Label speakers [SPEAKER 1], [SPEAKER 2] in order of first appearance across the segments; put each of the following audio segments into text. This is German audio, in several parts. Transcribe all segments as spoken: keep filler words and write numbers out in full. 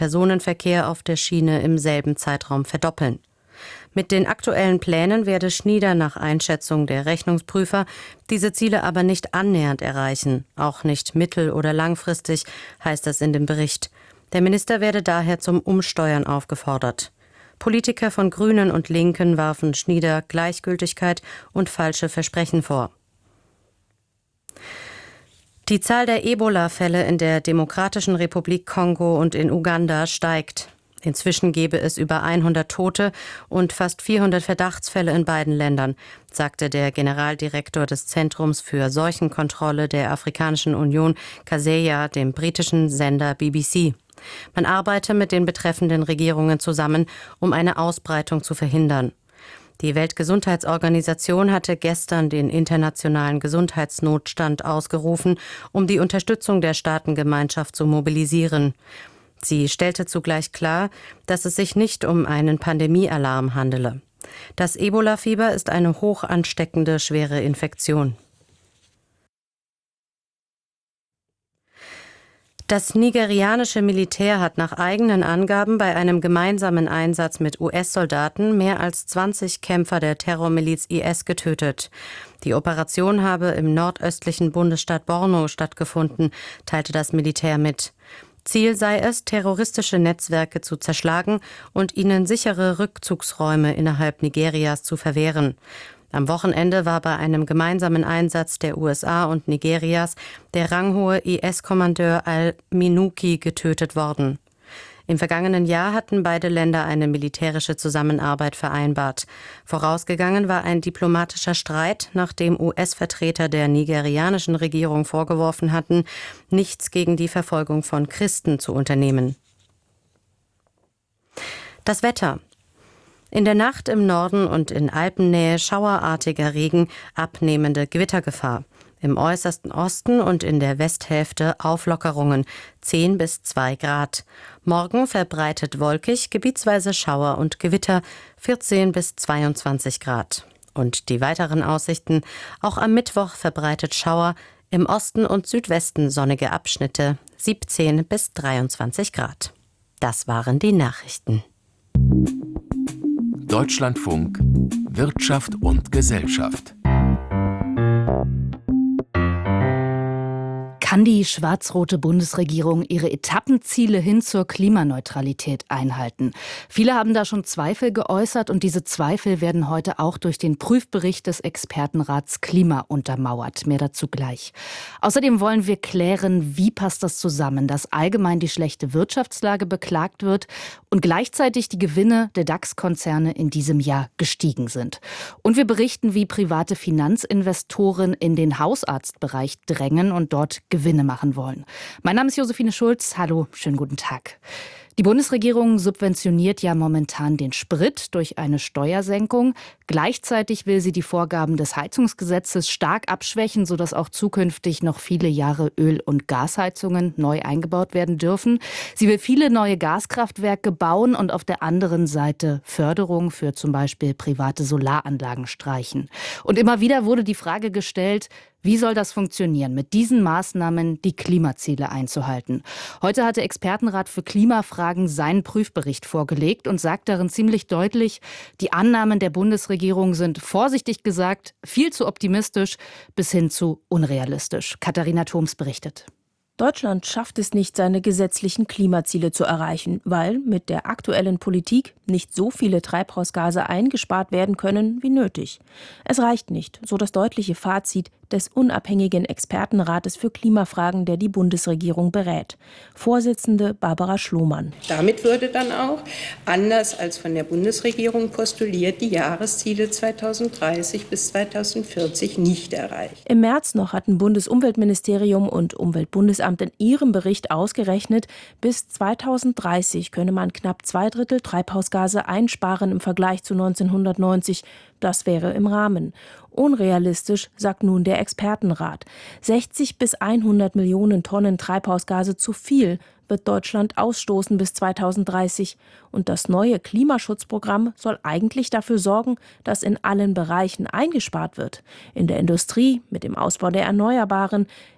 [SPEAKER 1] Personenverkehr auf der Schiene im selben Zeitraum verdoppeln. Mit den aktuellen Plänen werde Schnieder nach Einschätzung der Rechnungsprüfer diese Ziele aber nicht annähernd erreichen, auch nicht mittel- oder langfristig, heißt es in dem Bericht. Der Minister werde daher zum Umsteuern aufgefordert. Politiker von Grünen und Linken warfen Schnieder Gleichgültigkeit und falsche Versprechen vor. Die Zahl der Ebola-Fälle in der Demokratischen Republik Kongo und in Uganda steigt. Inzwischen gebe es über hundert Tote und fast vierhundert Verdachtsfälle in beiden Ländern, sagte der Generaldirektor des Zentrums für Seuchenkontrolle der Afrikanischen Union, Kaseya, dem britischen Sender B B C. Man arbeite mit den betreffenden Regierungen zusammen, um eine Ausbreitung zu verhindern. Die Weltgesundheitsorganisation hatte gestern den internationalen Gesundheitsnotstand ausgerufen, um die Unterstützung der Staatengemeinschaft zu mobilisieren. Sie stellte zugleich klar, dass es sich nicht um einen Pandemiealarm handele. Das Ebola-Fieber ist eine hoch ansteckende, schwere Infektion. Das nigerianische Militär hat nach eigenen Angaben bei einem gemeinsamen Einsatz mit U S-Soldaten mehr als zwanzig Kämpfer der Terrormiliz I S getötet. Die Operation habe im nordöstlichen Bundesstaat Borno stattgefunden, teilte das Militär mit. Ziel sei es, terroristische Netzwerke zu zerschlagen und ihnen sichere Rückzugsräume innerhalb Nigerias zu verwehren. Am Wochenende war bei einem gemeinsamen Einsatz der U S A und Nigerias der ranghohe I S-Kommandeur al-Minuki getötet worden. Im vergangenen Jahr hatten beide Länder eine militärische Zusammenarbeit vereinbart. Vorausgegangen war ein diplomatischer Streit, nachdem U S-Vertreter der nigerianischen Regierung vorgeworfen hatten, nichts gegen die Verfolgung von Christen zu unternehmen. Das Wetter. In der Nacht im Norden und in Alpennähe schauerartiger Regen, abnehmende Gewittergefahr. Im äußersten Osten und in der Westhälfte Auflockerungen, zehn bis zwei Grad. Morgen verbreitet wolkig, gebietsweise Schauer und Gewitter, vierzehn bis zweiundzwanzig Grad. Und die weiteren Aussichten, auch am Mittwoch verbreitet Schauer, im Osten und Südwesten sonnige Abschnitte, siebzehn bis dreiundzwanzig Grad. Das waren die Nachrichten.
[SPEAKER 2] Deutschlandfunk Wirtschaft und Gesellschaft.
[SPEAKER 3] Kann die schwarz-rote Bundesregierung ihre Etappenziele hin zur Klimaneutralität einhalten? Viele haben da schon Zweifel geäußert und diese Zweifel werden heute auch durch den Prüfbericht des Expertenrats Klima untermauert. Mehr dazu gleich. Außerdem wollen wir klären, wie passt das zusammen, dass allgemein die schlechte Wirtschaftslage beklagt wird und gleichzeitig die Gewinne der DAX-Konzerne in diesem Jahr gestiegen sind. Und wir berichten, wie private Finanzinvestoren in den Hausarztbereich drängen und dort Gewinne machen wollen. Mein Name ist Josephine Schulz. Hallo, schönen guten Tag. Die Bundesregierung subventioniert ja momentan den Sprit durch eine Steuersenkung. Gleichzeitig will sie die Vorgaben des Heizungsgesetzes stark abschwächen, sodass auch zukünftig noch viele Jahre Öl- und Gasheizungen neu eingebaut werden dürfen. Sie will viele neue Gaskraftwerke bauen und auf der anderen Seite Förderung für zum Beispiel private Solaranlagen streichen. Und immer wieder wurde die Frage gestellt, wie soll das funktionieren, mit diesen Maßnahmen die Klimaziele einzuhalten? Heute hat der Expertenrat für Klimafragen seinen Prüfbericht vorgelegt und sagt darin ziemlich deutlich, die Annahmen der Bundesregierung sind vorsichtig gesagt viel zu optimistisch bis hin zu unrealistisch. Katharina Thoms berichtet.
[SPEAKER 4] Deutschland schafft es nicht, seine gesetzlichen Klimaziele zu erreichen, weil mit der aktuellen Politik nicht so viele Treibhausgase eingespart werden können wie nötig. Es reicht nicht, so das deutliche Fazit des unabhängigen Expertenrates für Klimafragen, der die Bundesregierung berät. Vorsitzende Barbara Schlomann.
[SPEAKER 5] Damit würde dann auch, anders als von der Bundesregierung postuliert, die Jahresziele zweitausenddreißig bis zweitausendvierzig nicht erreicht.
[SPEAKER 4] Im März noch hatten Bundesumweltministerium und Umweltbundesamt in ihrem Bericht ausgerechnet, bis zweitausenddreißig könne man knapp zwei Drittel Treibhausgase einsparen im Vergleich zu neunzehnhundertneunzig. Das wäre im Rahmen. Unrealistisch, sagt nun der Expertenrat. sechzig bis hundert Millionen Tonnen Treibhausgase zu viel wird Deutschland ausstoßen bis zweitausenddreißig. Und das neue Klimaschutzprogramm soll eigentlich dafür sorgen, dass in allen Bereichen eingespart wird. In der Industrie, mit dem Ausbau der Erneuerbaren,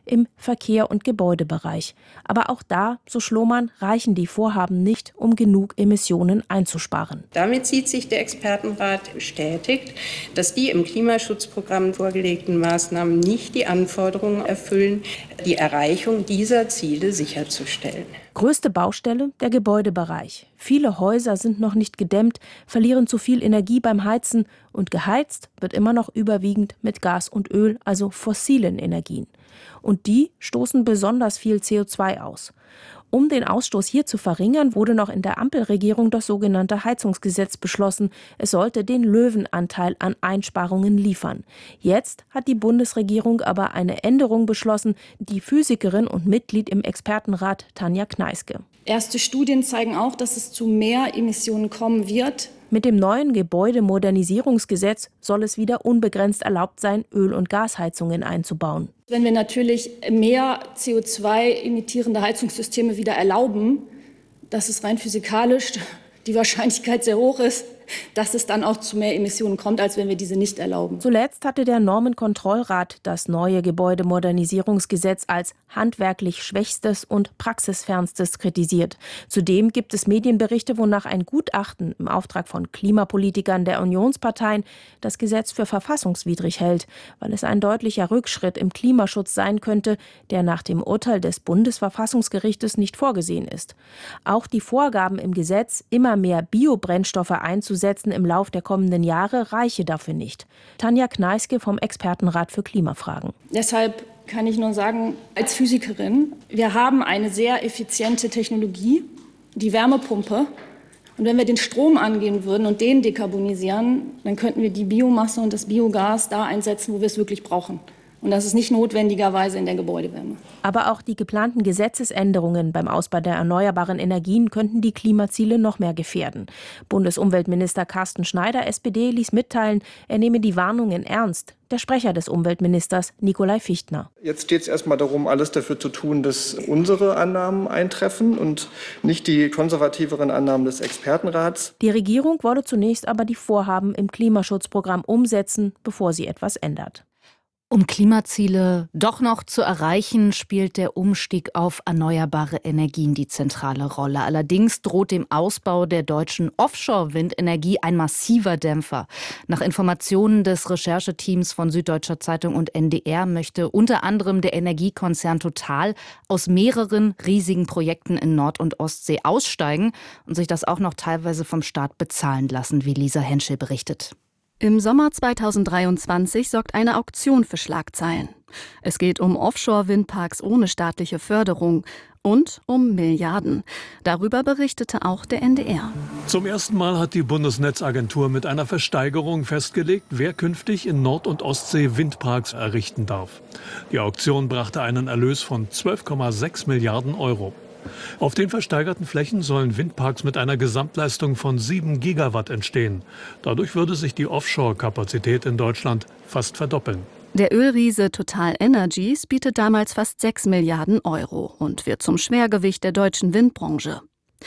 [SPEAKER 4] im Verkehr- und Gebäudebereich. Aber auch da, so Schlohmann, reichen die Vorhaben nicht, um genug Emissionen einzusparen.
[SPEAKER 5] Damit sieht sich der Expertenrat bestätigt, dass die im Klimaschutzprogramm vorgelegten Maßnahmen nicht die Anforderungen erfüllen, die Erreichung dieser Ziele sicherzustellen.
[SPEAKER 4] Größte Baustelle der Gebäudebereich. Viele Häuser sind noch nicht gedämmt, verlieren zu viel Energie beim Heizen und geheizt wird immer noch überwiegend mit Gas und Öl, also fossilen Energien. Und die stoßen besonders viel C O zwei aus. Um den Ausstoß hier zu verringern, wurde noch in der Ampelregierung das sogenannte Heizungsgesetz beschlossen. Es sollte den Löwenanteil an Einsparungen liefern. Jetzt hat die Bundesregierung aber eine Änderung beschlossen, die Physikerin und Mitglied im Expertenrat Tanja Kneißke.
[SPEAKER 6] Erste Studien zeigen auch, dass es zu mehr Emissionen kommen wird.
[SPEAKER 4] Mit dem neuen Gebäudemodernisierungsgesetz soll es wieder unbegrenzt erlaubt sein, Öl- und Gasheizungen einzubauen.
[SPEAKER 6] Wenn wir natürlich mehr C O zwei emittierende Heizungssysteme wieder erlauben, dass es rein physikalisch die Wahrscheinlichkeit sehr hoch ist, dass es dann auch zu mehr Emissionen kommt, als wenn wir diese nicht erlauben.
[SPEAKER 4] Zuletzt hatte der Normenkontrollrat das neue Gebäudemodernisierungsgesetz als handwerklich schwächstes und praxisfernstes kritisiert. Zudem gibt es Medienberichte, wonach ein Gutachten im Auftrag von Klimapolitikern der Unionsparteien das Gesetz für verfassungswidrig hält, weil es ein deutlicher Rückschritt im Klimaschutz sein könnte, der nach dem Urteil des Bundesverfassungsgerichtes nicht vorgesehen ist. Auch die Vorgaben im Gesetz, immer mehr Biobrennstoffe einzusetzen, Setzen im Lauf der kommenden Jahre reiche dafür nicht. Tanja Kneißke vom Expertenrat für Klimafragen.
[SPEAKER 6] Deshalb kann ich nur sagen, als Physikerin, wir haben eine sehr effiziente Technologie, die Wärmepumpe. Und wenn wir den Strom angehen würden und den dekarbonisieren, dann könnten wir die Biomasse und das Biogas da einsetzen, wo wir es wirklich brauchen. Und das ist nicht notwendigerweise in der Gebäudewärme.
[SPEAKER 4] Aber auch die geplanten Gesetzesänderungen beim Ausbau der erneuerbaren Energien könnten die Klimaziele noch mehr gefährden. Bundesumweltminister Carsten Schneider, S P D, ließ mitteilen, er nehme die Warnungen ernst. Der Sprecher des Umweltministers, Nikolai Fichtner.
[SPEAKER 7] Jetzt steht es erstmal darum, alles dafür zu tun, dass unsere Annahmen eintreffen und nicht die konservativeren Annahmen des Expertenrats.
[SPEAKER 4] Die Regierung wolle zunächst aber die Vorhaben im Klimaschutzprogramm umsetzen, bevor sie etwas ändert.
[SPEAKER 3] Um Klimaziele doch noch zu erreichen, spielt der Umstieg auf erneuerbare Energien die zentrale Rolle. Allerdings droht dem Ausbau der deutschen Offshore-Windenergie ein massiver Dämpfer. Nach Informationen des Rechercheteams von Süddeutscher Zeitung und N D R möchte unter anderem der Energiekonzern Total aus mehreren riesigen Projekten in Nord- und Ostsee aussteigen und sich das auch noch teilweise vom Staat bezahlen lassen, wie Lisa Henschel berichtet.
[SPEAKER 8] Im Sommer zweitausenddreiundzwanzig sorgt eine Auktion für Schlagzeilen. Es geht um Offshore-Windparks ohne staatliche Förderung und um Milliarden. Darüber berichtete auch der N D R.
[SPEAKER 9] Zum ersten Mal hat die Bundesnetzagentur mit einer Versteigerung festgelegt, wer künftig in Nord- und Ostsee Windparks errichten darf. Die Auktion brachte einen Erlös von zwölf Komma sechs Milliarden Euro. Auf den versteigerten Flächen sollen Windparks mit einer Gesamtleistung von sieben Gigawatt entstehen. Dadurch würde sich die Offshore-Kapazität in Deutschland fast verdoppeln.
[SPEAKER 8] Der Ölriese Total Energies bietet damals fast sechs Milliarden Euro und wird zum Schwergewicht der deutschen Windbranche.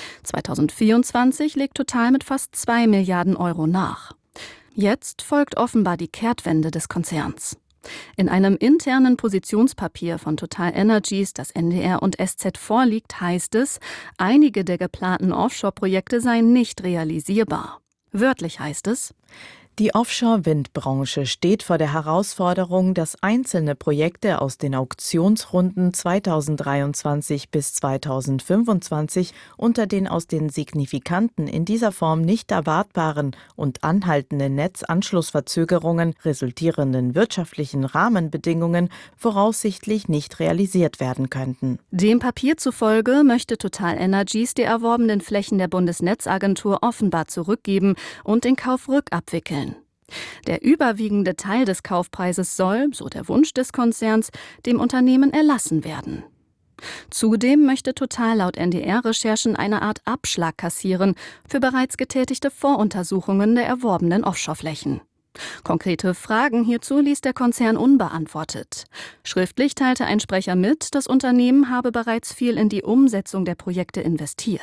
[SPEAKER 8] zweitausendvierundzwanzig legt Total mit fast zwei Milliarden Euro nach. Jetzt folgt offenbar die Kehrtwende des Konzerns. In einem internen Positionspapier von Total Energies, das N D R und S Z vorliegt, heißt es, einige der geplanten Offshore-Projekte seien nicht realisierbar. Wörtlich heißt es:
[SPEAKER 10] Die Offshore-Windbranche steht vor der Herausforderung, dass einzelne Projekte aus den Auktionsrunden zweitausenddreiundzwanzig bis zweitausendfünfundzwanzig unter den aus den signifikanten, in dieser Form nicht erwartbaren und anhaltenden Netzanschlussverzögerungen resultierenden wirtschaftlichen Rahmenbedingungen voraussichtlich nicht realisiert werden könnten.
[SPEAKER 8] Dem Papier zufolge möchte Total Energies die erworbenen Flächen der Bundesnetzagentur offenbar zurückgeben und den Kauf rückabwickeln. Der überwiegende Teil des Kaufpreises soll, so der Wunsch des Konzerns, dem Unternehmen erlassen werden. Zudem möchte Total laut N D R-Recherchen eine Art Abschlag kassieren für bereits getätigte Voruntersuchungen der erworbenen Offshoreflächen. Konkrete Fragen hierzu ließ der Konzern unbeantwortet. Schriftlich teilte ein Sprecher mit, das Unternehmen habe bereits viel in die Umsetzung der Projekte investiert.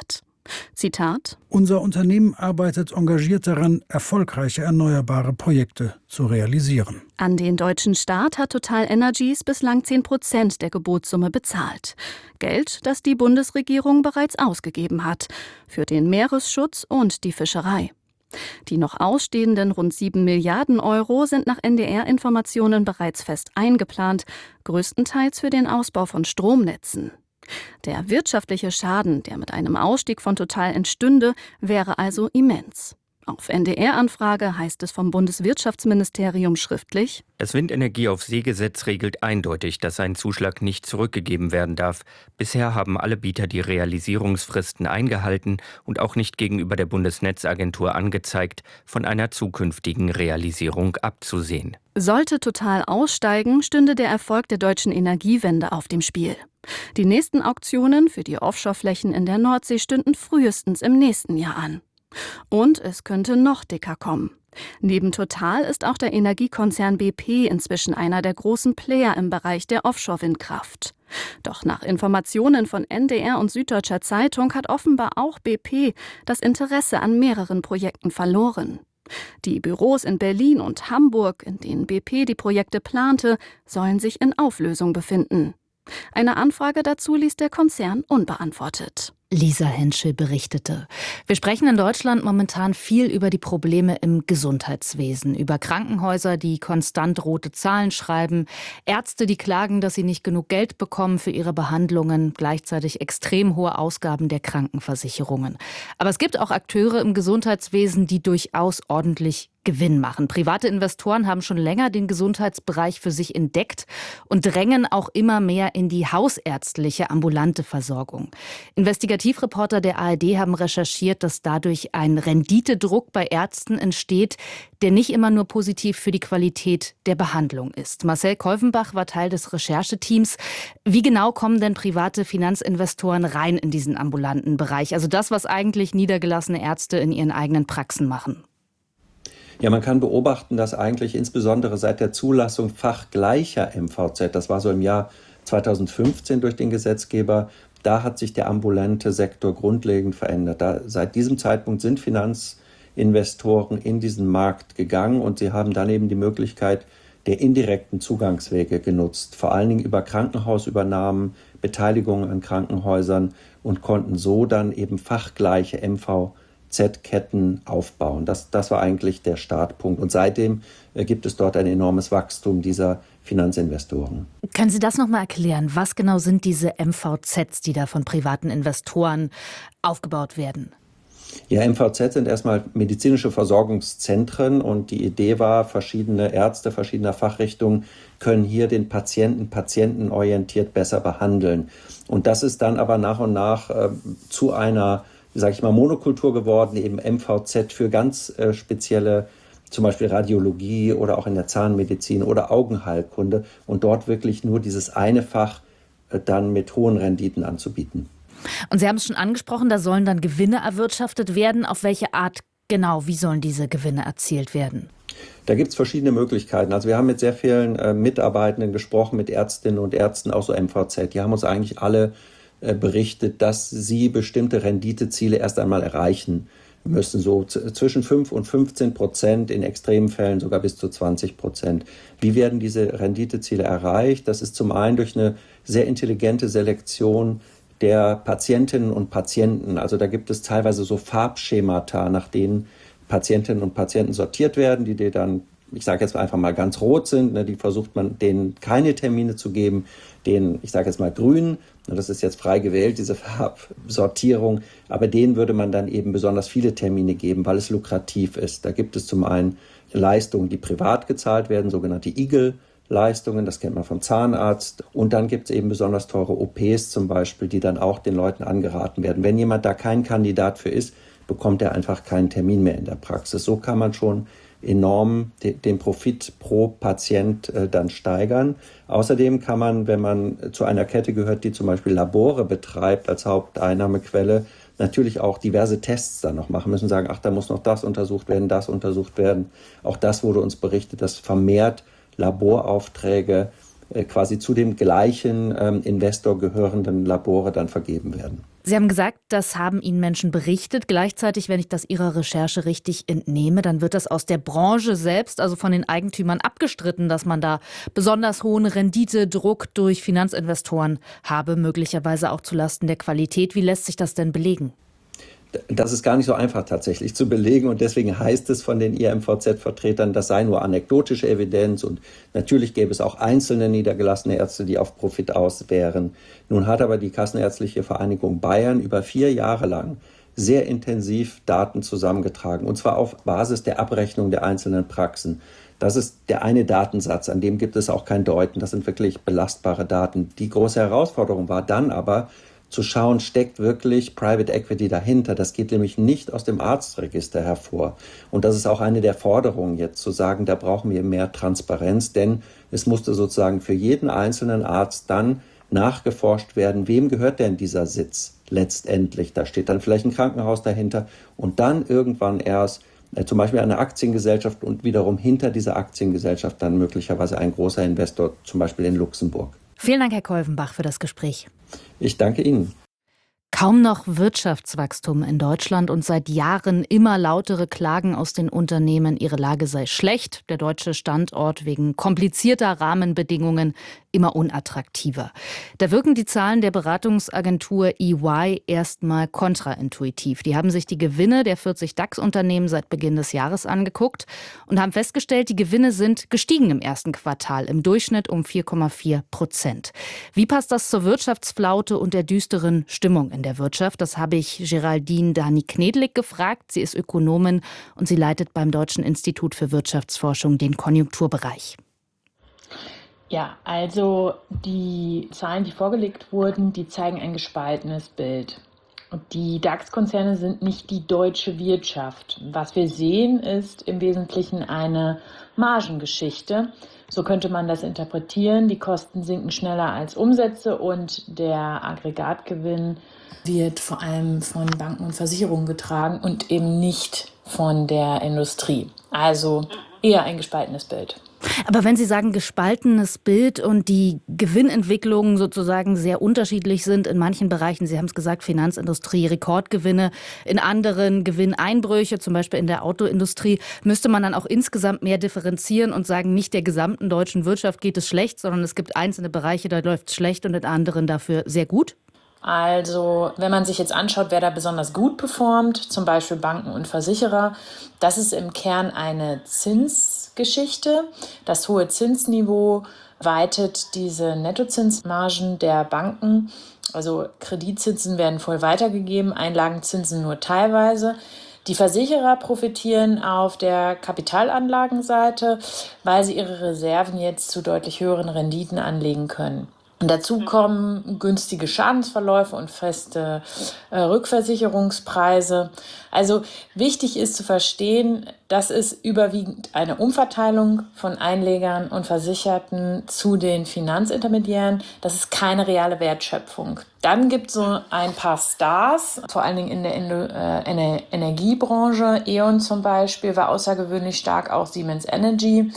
[SPEAKER 8] Zitat:
[SPEAKER 11] Unser Unternehmen arbeitet engagiert daran, erfolgreiche erneuerbare Projekte zu realisieren.
[SPEAKER 8] An den deutschen Staat hat TotalEnergies bislang zehn Prozent der Gebotssumme bezahlt. Geld, das die Bundesregierung bereits ausgegeben hat. Für den Meeresschutz und die Fischerei. Die noch ausstehenden rund sieben Milliarden Euro sind nach N D R-Informationen bereits fest eingeplant, größtenteils für den Ausbau von Stromnetzen. Der wirtschaftliche Schaden, der mit einem Ausstieg von Total entstünde, wäre also immens. Auf N D R-Anfrage heißt es vom Bundeswirtschaftsministerium schriftlich:
[SPEAKER 12] Das Windenergie-auf-See-Gesetz regelt eindeutig, dass ein Zuschlag nicht zurückgegeben werden darf. Bisher haben alle Bieter die Realisierungsfristen eingehalten und auch nicht gegenüber der Bundesnetzagentur angezeigt, von einer zukünftigen Realisierung abzusehen.
[SPEAKER 8] Sollte Total aussteigen, stünde der Erfolg der deutschen Energiewende auf dem Spiel. Die nächsten Auktionen für die Offshore-Flächen in der Nordsee stünden frühestens im nächsten Jahr an. Und es könnte noch dicker kommen. Neben Total ist auch der Energiekonzern B P inzwischen einer der großen Player im Bereich der Offshore-Windkraft. Doch nach Informationen von N D R und Süddeutscher Zeitung hat offenbar auch B P das Interesse an mehreren Projekten verloren. Die Büros in Berlin und Hamburg, in denen B P die Projekte plante, sollen sich in Auflösung befinden. Eine Anfrage dazu ließ der Konzern unbeantwortet.
[SPEAKER 3] Lisa Henschel berichtete. Wir sprechen in Deutschland momentan viel über die Probleme im Gesundheitswesen, über Krankenhäuser, die konstant rote Zahlen schreiben, Ärzte, die klagen, dass sie nicht genug Geld bekommen für ihre Behandlungen, gleichzeitig extrem hohe Ausgaben der Krankenversicherungen. Aber es gibt auch Akteure im Gesundheitswesen, die durchaus ordentlich Gewinn machen. Private Investoren haben schon länger den Gesundheitsbereich für sich entdeckt und drängen auch immer mehr in die hausärztliche ambulante Versorgung. Investigativreporter der A R D haben recherchiert, dass dadurch ein Renditedruck bei Ärzten entsteht, der nicht immer nur positiv für die Qualität der Behandlung ist. Marcel Kolvenbach war Teil des Rechercheteams. Wie genau kommen denn private Finanzinvestoren rein in diesen ambulanten Bereich? Also das, was eigentlich niedergelassene Ärzte in ihren eigenen Praxen machen.
[SPEAKER 13] Ja, man kann beobachten, dass eigentlich insbesondere seit der Zulassung fachgleicher M V Z, das war so im Jahr zweitausendfünfzehn durch den Gesetzgeber, da hat sich der ambulante Sektor grundlegend verändert. Da, seit diesem Zeitpunkt sind Finanzinvestoren in diesen Markt gegangen und sie haben dann eben die Möglichkeit der indirekten Zugangswege genutzt, vor allen Dingen über Krankenhausübernahmen, Beteiligungen an Krankenhäusern und konnten so dann eben fachgleiche M V Z-Ketten aufbauen. Das, das war eigentlich der Startpunkt. Und seitdem äh, gibt es dort ein enormes Wachstum dieser Finanzinvestoren.
[SPEAKER 3] Können Sie das nochmal erklären? Was genau sind diese M V Zs, die da von privaten Investoren aufgebaut werden?
[SPEAKER 13] Ja, M V Z sind erstmal medizinische Versorgungszentren und die Idee war, verschiedene Ärzte verschiedener Fachrichtungen können hier den Patienten patientenorientiert besser behandeln. Und das ist dann aber nach und nach äh, zu einer sage ich mal, Monokultur geworden, eben M V Z für ganz äh, spezielle, zum Beispiel Radiologie oder auch in der Zahnmedizin oder Augenheilkunde und dort wirklich nur dieses eine Fach äh, dann mit hohen Renditen anzubieten.
[SPEAKER 3] Und Sie haben es schon angesprochen, da sollen dann Gewinne erwirtschaftet werden. Auf welche Art genau, wie sollen diese Gewinne erzielt werden?
[SPEAKER 13] Da gibt es verschiedene Möglichkeiten. Also wir haben mit sehr vielen äh, Mitarbeitenden gesprochen, mit Ärztinnen und Ärzten, auch so M V Z. Die haben uns eigentlich alle berichtet, dass sie bestimmte Renditeziele erst einmal erreichen müssen, so z- zwischen fünf und fünfzehn Prozent, in extremen Fällen sogar bis zu zwanzig Prozent. Wie werden diese Renditeziele erreicht? Das ist zum einen durch eine sehr intelligente Selektion der Patientinnen und Patienten. Also da gibt es teilweise so Farbschemata, nach denen Patientinnen und Patienten sortiert werden, die dir dann, ich sage jetzt einfach mal ganz rot sind, ne, die versucht man denen keine Termine zu geben, denen, ich sage jetzt mal grün, das ist jetzt frei gewählt, diese Farbsortierung, aber denen würde man dann eben besonders viele Termine geben, weil es lukrativ ist. Da gibt es zum einen Leistungen, die privat gezahlt werden, sogenannte I G L-Leistungen, das kennt man vom Zahnarzt. Und dann gibt es eben besonders teure O Ps zum Beispiel, die dann auch den Leuten angeraten werden. Wenn jemand da kein Kandidat für ist, bekommt er einfach keinen Termin mehr in der Praxis. So kann man schon enorm den Profit pro Patient äh, dann steigern. Außerdem kann man, wenn man zu einer Kette gehört, die zum Beispiel Labore betreibt als Haupteinnahmequelle, natürlich auch diverse Tests dann noch machen müssen, sagen, ach, da muss noch das untersucht werden, das untersucht werden. Auch das wurde uns berichtet, dass vermehrt Laboraufträge äh, quasi zu dem gleichen ähm, Investor gehörenden Labore dann vergeben werden.
[SPEAKER 3] Sie haben gesagt, das haben Ihnen Menschen berichtet. Gleichzeitig, wenn ich das Ihrer Recherche richtig entnehme, dann wird das aus der Branche selbst, also von den Eigentümern, abgestritten, dass man da besonders hohen Renditedruck durch Finanzinvestoren habe, möglicherweise auch zulasten der Qualität. Wie lässt sich das denn belegen?
[SPEAKER 13] Das ist gar nicht so einfach tatsächlich zu belegen und deswegen heißt es von den I A M V Z-Vertretern, das sei nur anekdotische Evidenz und natürlich gäbe es auch einzelne niedergelassene Ärzte, die auf Profit aus wären. Nun hat aber die Kassenärztliche Vereinigung Bayern über vier Jahre lang sehr intensiv Daten zusammengetragen und zwar auf Basis der Abrechnung der einzelnen Praxen. Das ist der eine Datensatz, an dem gibt es auch kein Deuten. Das sind wirklich belastbare Daten. Die große Herausforderung war dann aber, zu schauen, steckt wirklich Private Equity dahinter. Das geht nämlich nicht aus dem Arztregister hervor. Und das ist auch eine der Forderungen jetzt, zu sagen, da brauchen wir mehr Transparenz, denn es musste sozusagen für jeden einzelnen Arzt dann nachgeforscht werden, wem gehört denn dieser Sitz letztendlich. Da steht dann vielleicht ein Krankenhaus dahinter und dann irgendwann erst äh, zum Beispiel eine Aktiengesellschaft und wiederum hinter dieser Aktiengesellschaft dann möglicherweise ein großer Investor, zum Beispiel in Luxemburg.
[SPEAKER 3] Vielen Dank, Herr Kolvenbach, für das Gespräch.
[SPEAKER 13] Ich danke Ihnen.
[SPEAKER 3] Kaum noch Wirtschaftswachstum in Deutschland und seit Jahren immer lautere Klagen aus den Unternehmen, ihre Lage sei schlecht, der deutsche Standort wegen komplizierter Rahmenbedingungen immer unattraktiver. Da wirken die Zahlen der Beratungsagentur E Y erstmal kontraintuitiv. Die haben sich die Gewinne der vierzig DAX-Unternehmen seit Beginn des Jahres angeguckt und haben festgestellt, die Gewinne sind gestiegen im ersten Quartal, im Durchschnitt um vier Komma vier Prozent. Wie passt das zur Wirtschaftsflaute und der düsteren Stimmung in der Wirtschaft? Das habe ich Geraldine Dani-Knedlik gefragt. Sie ist Ökonomin und sie leitet beim Deutschen Institut für Wirtschaftsforschung den Konjunkturbereich.
[SPEAKER 14] Ja, also die Zahlen, die vorgelegt wurden, die zeigen ein gespaltenes Bild. Und die DAX-Konzerne sind nicht die deutsche Wirtschaft. Was wir sehen, ist im Wesentlichen eine Margengeschichte. So könnte man das interpretieren. Die Kosten sinken schneller als Umsätze und der Aggregatgewinn wird vor allem von Banken und Versicherungen getragen und eben nicht von der Industrie. Also eher ein gespaltenes Bild.
[SPEAKER 3] Aber wenn Sie sagen gespaltenes Bild und die Gewinnentwicklungen sozusagen sehr unterschiedlich sind in manchen Bereichen, Sie haben es gesagt, Finanzindustrie, Rekordgewinne, in anderen Gewinneinbrüche, zum Beispiel in der Autoindustrie, müsste man dann auch insgesamt mehr differenzieren und sagen, nicht der gesamten deutschen Wirtschaft geht es schlecht, sondern es gibt einzelne Bereiche, da läuft es schlecht und in anderen dafür sehr gut?
[SPEAKER 14] Also, wenn man sich jetzt anschaut, wer da besonders gut performt, zum Beispiel Banken und Versicherer, das ist im Kern eine Zinsgeschichte. Das hohe Zinsniveau weitet diese Nettozinsmargen der Banken. Also Kreditzinsen werden voll weitergegeben, Einlagenzinsen nur teilweise. Die Versicherer profitieren auf der Kapitalanlagenseite, weil sie ihre Reserven jetzt zu deutlich höheren Renditen anlegen können. Und dazu kommen günstige Schadensverläufe und feste äh, Rückversicherungspreise. Also wichtig ist zu verstehen, das ist überwiegend eine Umverteilung von Einlegern und Versicherten zu den Finanzintermediären. Das ist keine reale Wertschöpfung. Dann gibt es so ein paar Stars, vor allen Dingen in der Indo- äh, Energiebranche. E.ON zum Beispiel war außergewöhnlich stark, auch Siemens Energy.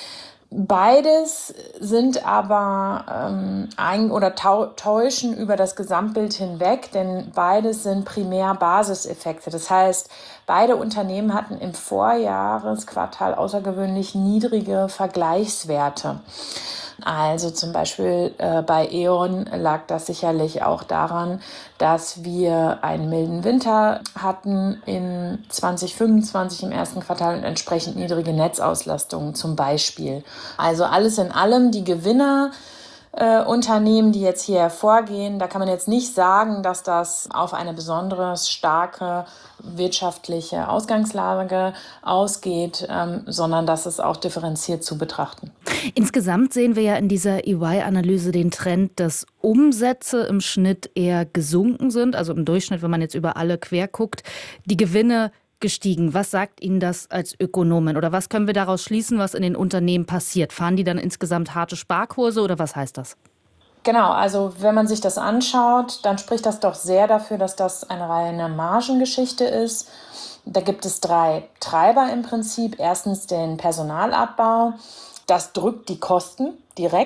[SPEAKER 14] Beides sind aber ähm, ein, oder tau- täuschen über das Gesamtbild hinweg, denn beides sind primär Basiseffekte. Das heißt, beide Unternehmen hatten im Vorjahresquartal außergewöhnlich niedrige Vergleichswerte. Also zum Beispiel äh, bei E.ON lag das sicherlich auch daran, dass wir einen milden Winter hatten in zwanzig fünfundzwanzig im ersten Quartal und entsprechend niedrige Netzauslastung zum Beispiel. Also alles in allem die Gewinner Äh, Unternehmen, die jetzt hier hervorgehen, da kann man jetzt nicht sagen, dass das auf eine besonders starke wirtschaftliche Ausgangslage ausgeht, ähm, sondern dass es auch differenziert zu betrachten.
[SPEAKER 3] Insgesamt sehen wir ja in dieser E Y-Analyse den Trend, dass Umsätze im Schnitt eher gesunken sind, also im Durchschnitt, wenn man jetzt über alle quer guckt, die Gewinne gestiegen. Was sagt Ihnen das als Ökonomin oder was können wir daraus schließen, was in den Unternehmen passiert? Fahren die dann insgesamt harte Sparkurse oder was heißt das?
[SPEAKER 14] Genau, also wenn man sich das anschaut, dann spricht das doch sehr dafür, dass das eine reine Margengeschichte ist. Da gibt es drei Treiber im Prinzip. Erstens den Personalabbau. Das drückt die Kosten direkt.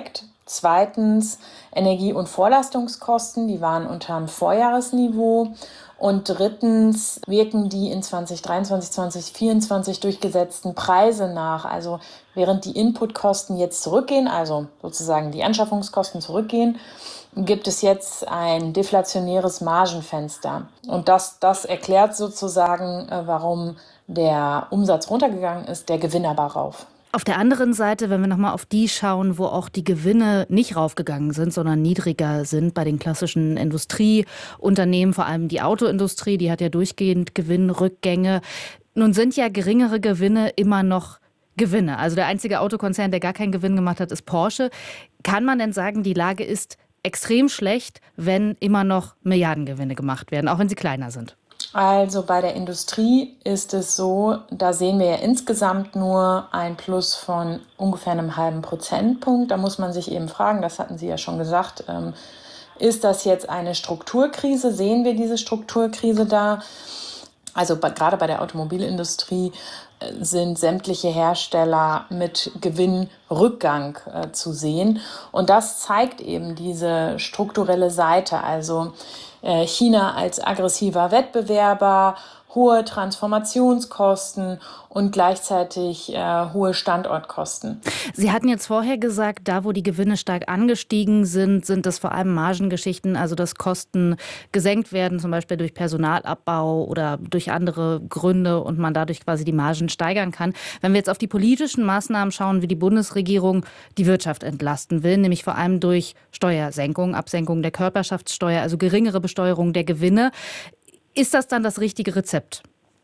[SPEAKER 14] Zweitens Energie- und Vorlastungskosten, die waren unter dem Vorjahresniveau. Und drittens wirken die in zwanzig dreiundzwanzig, zwanzig vierundzwanzig durchgesetzten Preise nach. Also während die Inputkosten jetzt zurückgehen, also sozusagen die Anschaffungskosten zurückgehen, gibt es jetzt ein deflationäres Margenfenster. Und das, das erklärt sozusagen, warum der Umsatz runtergegangen ist, der Gewinn aber rauf.
[SPEAKER 3] Auf der anderen Seite, wenn wir nochmal auf die schauen, wo auch die Gewinne nicht raufgegangen sind, sondern niedriger sind, bei den klassischen Industrieunternehmen, vor allem die Autoindustrie, die hat ja durchgehend Gewinnrückgänge. Nun sind ja geringere Gewinne immer noch Gewinne. Also der einzige Autokonzern, der gar keinen Gewinn gemacht hat, ist Porsche. Kann man denn sagen, die Lage ist extrem schlecht, wenn immer noch Milliardengewinne gemacht werden, auch wenn sie kleiner sind?
[SPEAKER 14] Also bei der Industrie ist es so, da sehen wir ja insgesamt nur ein Plus von ungefähr einem halben Prozentpunkt. Da muss man sich eben fragen, das hatten Sie ja schon gesagt, ähm, ist das jetzt eine Strukturkrise? Sehen wir diese Strukturkrise da? Also bei, gerade bei der Automobilindustrie äh, sind sämtliche Hersteller mit Gewinnrückgang äh, zu sehen. Und das zeigt eben diese strukturelle Seite, also China als aggressiver Wettbewerber, hohe Transformationskosten und gleichzeitig äh, hohe Standortkosten.
[SPEAKER 3] Sie hatten jetzt vorher gesagt, da wo die Gewinne stark angestiegen sind, sind das vor allem Margengeschichten, also dass Kosten gesenkt werden, zum Beispiel durch Personalabbau oder durch andere Gründe und man dadurch quasi die Margen steigern kann. Wenn wir jetzt auf die politischen Maßnahmen schauen, wie die Bundesregierung die Wirtschaft entlasten will, nämlich vor allem durch Steuersenkung, Absenkung der Körperschaftssteuer, also geringere Besteuerung der Gewinne, ist das dann das richtige Rezept?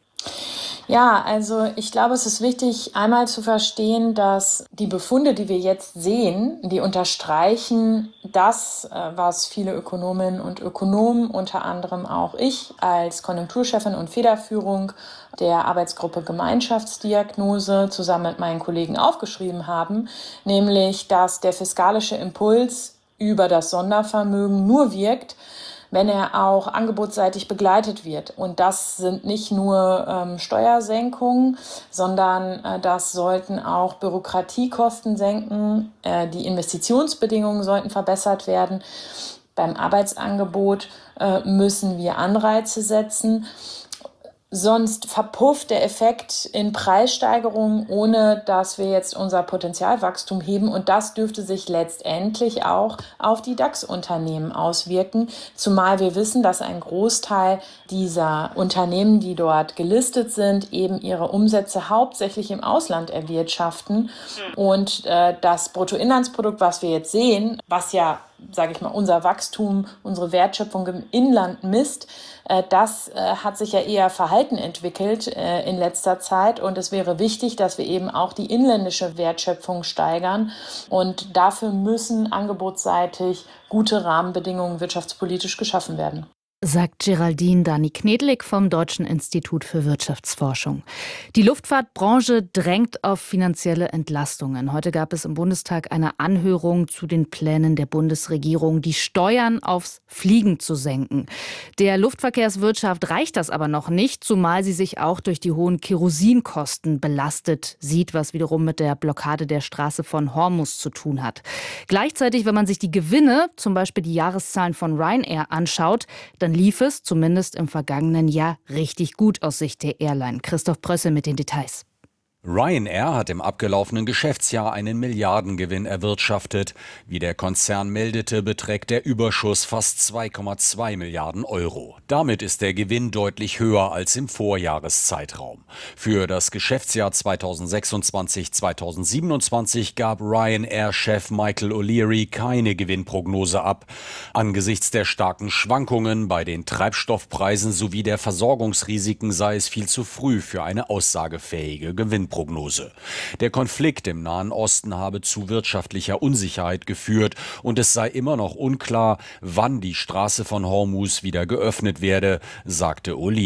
[SPEAKER 14] Ja, also ich glaube, es ist wichtig, einmal zu verstehen, dass die Befunde, die wir jetzt sehen, die unterstreichen das, was viele Ökonominnen und Ökonomen, unter anderem auch ich als Konjunkturchefin und Federführung der Arbeitsgruppe Gemeinschaftsdiagnose zusammen mit meinen Kollegen aufgeschrieben haben, nämlich, dass der fiskalische Impuls über das Sondervermögen nur wirkt, wenn er auch angebotsseitig begleitet wird. Und das sind nicht nur ähm, Steuersenkungen, sondern äh, das sollten auch Bürokratiekosten senken, äh, die Investitionsbedingungen sollten verbessert werden. Beim Arbeitsangebot äh, müssen wir Anreize setzen. Sonst verpufft der Effekt in Preissteigerungen, ohne dass wir jetzt unser Potenzialwachstum heben. Und das dürfte sich letztendlich auch auf die DAX-Unternehmen auswirken. Zumal wir wissen, dass ein Großteil dieser Unternehmen, die dort gelistet sind, eben ihre Umsätze hauptsächlich im Ausland erwirtschaften. Und äh, das Bruttoinlandsprodukt, was wir jetzt sehen, was ja, sage ich mal, unser Wachstum, unsere Wertschöpfung im Inland misst, äh, das äh, hat sich ja eher verhalten entwickelt äh, in letzter Zeit. Und es wäre wichtig, dass wir eben auch die inländische Wertschöpfung steigern. Und dafür müssen angebotsseitig gute Rahmenbedingungen wirtschaftspolitisch geschaffen werden.
[SPEAKER 3] Sagt Geraldine Dani-Knedlik vom Deutschen Institut für Wirtschaftsforschung. Die Luftfahrtbranche drängt auf finanzielle Entlastungen. Heute gab es im Bundestag eine Anhörung zu den Plänen der Bundesregierung, die Steuern aufs Fliegen zu senken. Der Luftverkehrswirtschaft reicht das aber noch nicht, zumal sie sich auch durch die hohen Kerosinkosten belastet sieht, was wiederum mit der Blockade der Straße von Hormuz zu tun hat. Gleichzeitig, wenn man sich die Gewinne, zum Beispiel die Jahreszahlen von Ryanair, anschaut, dann lief es, zumindest im vergangenen Jahr, richtig gut aus Sicht der Airline. Christoph Prössel mit den Details.
[SPEAKER 15] Ryanair hat im abgelaufenen Geschäftsjahr einen Milliardengewinn erwirtschaftet. Wie der Konzern meldete, beträgt der Überschuss fast zwei Komma zwei Milliarden Euro. Damit ist der Gewinn deutlich höher als im Vorjahreszeitraum. Für das Geschäftsjahr zweitausendsechsundzwanzig zweitausendsiebenundzwanzig gab Ryanair-Chef Michael O'Leary keine Gewinnprognose ab. Angesichts der starken Schwankungen bei den Treibstoffpreisen sowie der Versorgungsrisiken sei es viel zu früh für eine aussagefähige Gewinnprognose. Prognose. Der Konflikt im Nahen Osten habe zu wirtschaftlicher Unsicherheit geführt und es sei immer noch unklar, wann die Straße von Hormuz wieder geöffnet werde, sagte O'Leary.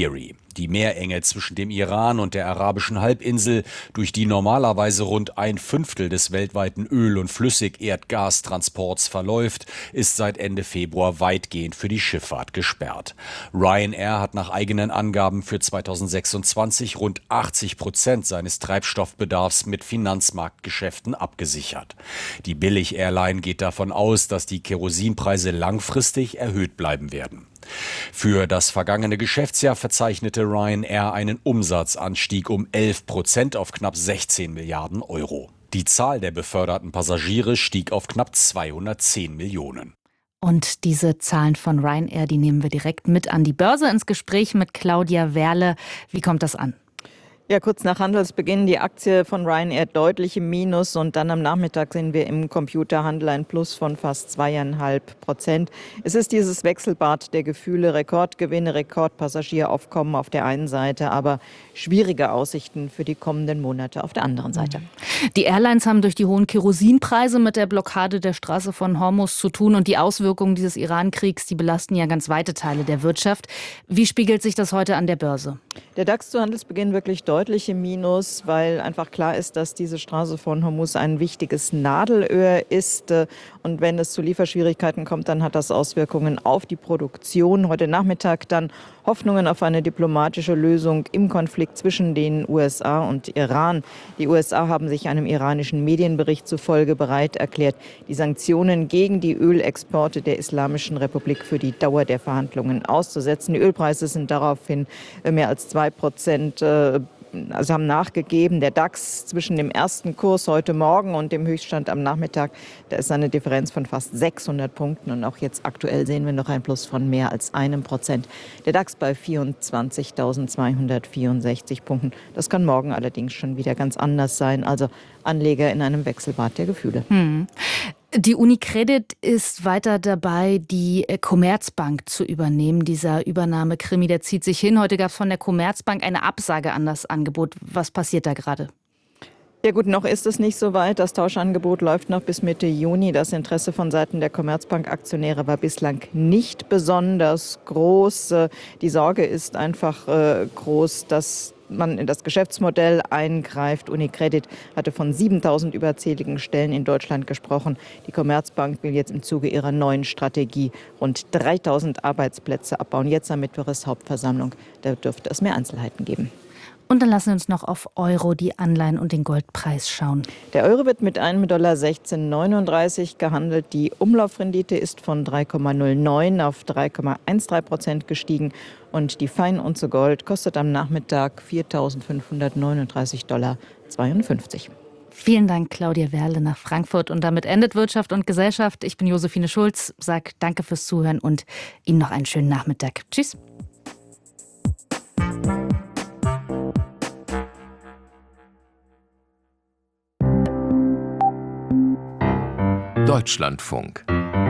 [SPEAKER 15] Die Meerenge zwischen dem Iran und der arabischen Halbinsel, durch die normalerweise rund ein Fünftel des weltweiten Öl- und Flüssig-Erdgastransports verläuft, ist seit Ende Februar weitgehend für die Schifffahrt gesperrt. Ryanair hat nach eigenen Angaben für zweitausendsechsundzwanzig rund achtzig Prozent seines Treibstoffbedarfs mit Finanzmarktgeschäften abgesichert. Die Billig-Airline geht davon aus, dass die Kerosinpreise langfristig erhöht bleiben werden. Für das vergangene Geschäftsjahr verzeichnete Ryanair einen Umsatzanstieg um elf Prozent auf knapp sechzehn Milliarden Euro. Die Zahl der beförderten Passagiere stieg auf knapp zweihundertzehn Millionen.
[SPEAKER 3] Und diese Zahlen von Ryanair, die nehmen wir direkt mit an die Börse ins Gespräch mit Claudia Werle. Wie kommt das an?
[SPEAKER 16] Ja, kurz nach Handelsbeginn die Aktie von Ryanair deutlich im Minus und dann am Nachmittag sehen wir im Computerhandel ein Plus von fast zweieinhalb Prozent. Es ist dieses Wechselbad der Gefühle, Rekordgewinne, Rekordpassagierauffkommen auf der einen Seite, aber schwierige Aussichten für die kommenden Monate auf der anderen Seite.
[SPEAKER 3] Die Airlines haben durch die hohen Kerosinpreise mit der Blockade der Straße von Hormuz zu tun und die Auswirkungen dieses Iran-Kriegs, die belasten ja ganz weite Teile der Wirtschaft. Wie spiegelt sich das heute an der Börse?
[SPEAKER 16] Der DAX zu Handelsbeginn wirklich deutlich im Minus, weil einfach klar ist, dass diese Straße von Hormuz ein wichtiges Nadelöhr ist. Und wenn es zu Lieferschwierigkeiten kommt, dann hat das Auswirkungen auf die Produktion. Heute Nachmittag dann Hoffnungen auf eine diplomatische Lösung im Konflikt zwischen den U S A und Iran. Die U S A haben sich einem iranischen Medienbericht zufolge bereit erklärt, die Sanktionen gegen die Ölexporte der Islamischen Republik für die Dauer der Verhandlungen auszusetzen. Die Ölpreise sind daraufhin mehr als zwei Prozent äh, Also haben nachgegeben. Der DAX zwischen dem ersten Kurs heute Morgen und dem Höchststand am Nachmittag, da ist eine Differenz von fast sechshundert Punkten. Und auch jetzt aktuell sehen wir noch ein Plus von mehr als einem Prozent. Der DAX bei vierundzwanzigtausendzweihundertvierundsechzig Punkten. Das kann morgen allerdings schon wieder ganz anders sein. Also Anleger in einem Wechselbad der Gefühle.
[SPEAKER 3] Hm. Die Unicredit ist weiter dabei, die Commerzbank zu übernehmen. Dieser Übernahmekrimi, der zieht sich hin. Heute gab es von der Commerzbank eine Absage an das Angebot. Was passiert da gerade?
[SPEAKER 16] Ja gut, noch ist es nicht so weit. Das Tauschangebot läuft noch bis Mitte Juni. Das Interesse von Seiten der Commerzbank-Aktionäre war bislang nicht besonders groß. Die Sorge ist einfach groß, dass man in das Geschäftsmodell eingreift. Unicredit hatte von siebentausend überzähligen Stellen in Deutschland gesprochen. Die Commerzbank will jetzt im Zuge ihrer neuen Strategie rund dreitausend Arbeitsplätze abbauen. Jetzt am Mittwoch ist Hauptversammlung. Da dürfte es mehr Einzelheiten geben.
[SPEAKER 3] Und dann lassen wir uns noch auf Euro, die Anleihen und den Goldpreis schauen.
[SPEAKER 16] Der Euro wird mit einem Dollar sechzehn neununddreißig gehandelt. Die Umlaufrendite ist von drei Komma null neun auf drei Komma dreizehn Prozent gestiegen. Und die Feinunze Gold kostet am Nachmittag viertausendfünfhundertneununddreißig Dollar zweiundfünfzig.
[SPEAKER 3] Vielen Dank, Claudia Werle nach Frankfurt. Und damit endet Wirtschaft und Gesellschaft. Ich bin Josephine Schulz, sage danke fürs Zuhören und Ihnen noch einen schönen Nachmittag. Tschüss.
[SPEAKER 2] Deutschlandfunk.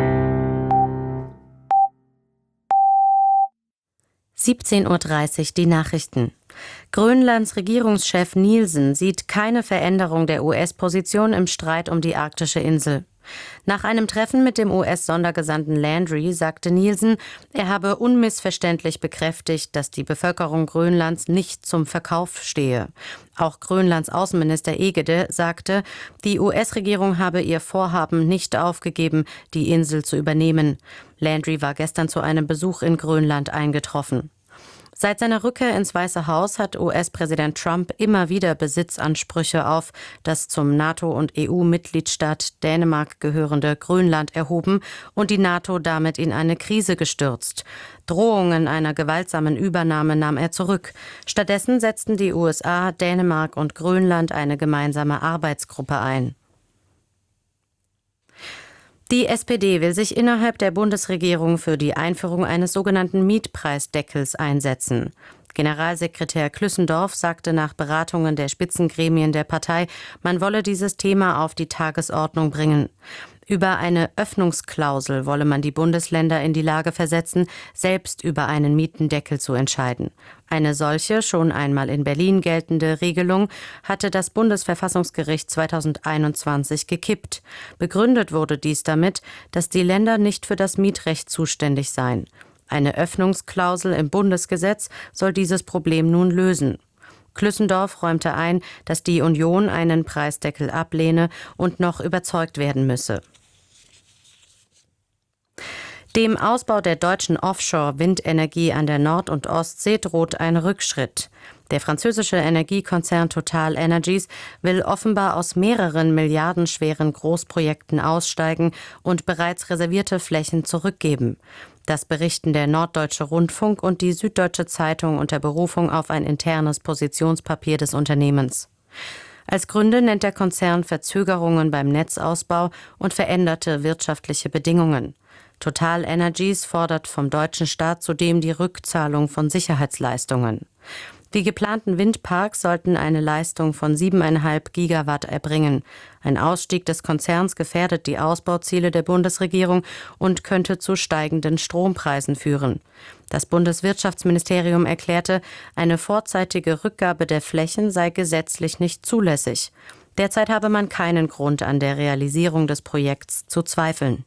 [SPEAKER 1] siebzehn Uhr dreißig, die Nachrichten. Grönlands Regierungschef Nielsen sieht keine Veränderung der U S-Position im Streit um die arktische Insel. Nach einem Treffen mit dem U S-Sondergesandten Landry sagte Nielsen, er habe unmissverständlich bekräftigt, dass die Bevölkerung Grönlands nicht zum Verkauf stehe. Auch Grönlands Außenminister Egede sagte, die U S-Regierung habe ihr Vorhaben nicht aufgegeben, die Insel zu übernehmen. Landry war gestern zu einem Besuch in Grönland eingetroffen. Seit seiner Rückkehr ins Weiße Haus hat U S-Präsident Trump immer wieder Besitzansprüche auf das zum NATO- und E U-Mitgliedstaat Dänemark gehörende Grönland erhoben und die NATO damit in eine Krise gestürzt. Drohungen einer gewaltsamen Übernahme nahm er zurück. Stattdessen setzten die U S A, Dänemark und Grönland eine gemeinsame Arbeitsgruppe ein. Die S P D will sich innerhalb der Bundesregierung für die Einführung eines sogenannten Mietpreisdeckels einsetzen. Generalsekretär Klüssendorf sagte nach Beratungen der Spitzengremien der Partei, man wolle dieses Thema auf die Tagesordnung bringen. Über eine Öffnungsklausel wolle man die Bundesländer in die Lage versetzen, selbst über einen Mietendeckel zu entscheiden. Eine solche, schon einmal in Berlin geltende Regelung hatte das Bundesverfassungsgericht zweitausendeinundzwanzig gekippt. Begründet wurde dies damit, dass die Länder nicht für das Mietrecht zuständig seien. Eine Öffnungsklausel im Bundesgesetz soll dieses Problem nun lösen. Klüssendorf räumte ein, dass die Union einen Preisdeckel ablehne und noch überzeugt werden müsse. Dem Ausbau der deutschen Offshore-Windenergie an der Nord- und Ostsee droht ein Rückschritt. Der französische Energiekonzern TotalEnergies will offenbar aus mehreren milliardenschweren Großprojekten aussteigen und bereits reservierte Flächen zurückgeben. Das berichten der Norddeutsche Rundfunk und die Süddeutsche Zeitung unter Berufung auf ein internes Positionspapier des Unternehmens. Als Gründe nennt der Konzern Verzögerungen beim Netzausbau und veränderte wirtschaftliche Bedingungen. TotalEnergies fordert vom deutschen Staat zudem die Rückzahlung von Sicherheitsleistungen. Die geplanten Windparks sollten eine Leistung von siebeneinhalb Gigawatt erbringen. Ein Ausstieg des Konzerns gefährdet die Ausbauziele der Bundesregierung und könnte zu steigenden Strompreisen führen. Das Bundeswirtschaftsministerium erklärte, eine vorzeitige Rückgabe der Flächen sei gesetzlich nicht zulässig. Derzeit habe man keinen Grund, an der Realisierung des Projekts zu zweifeln.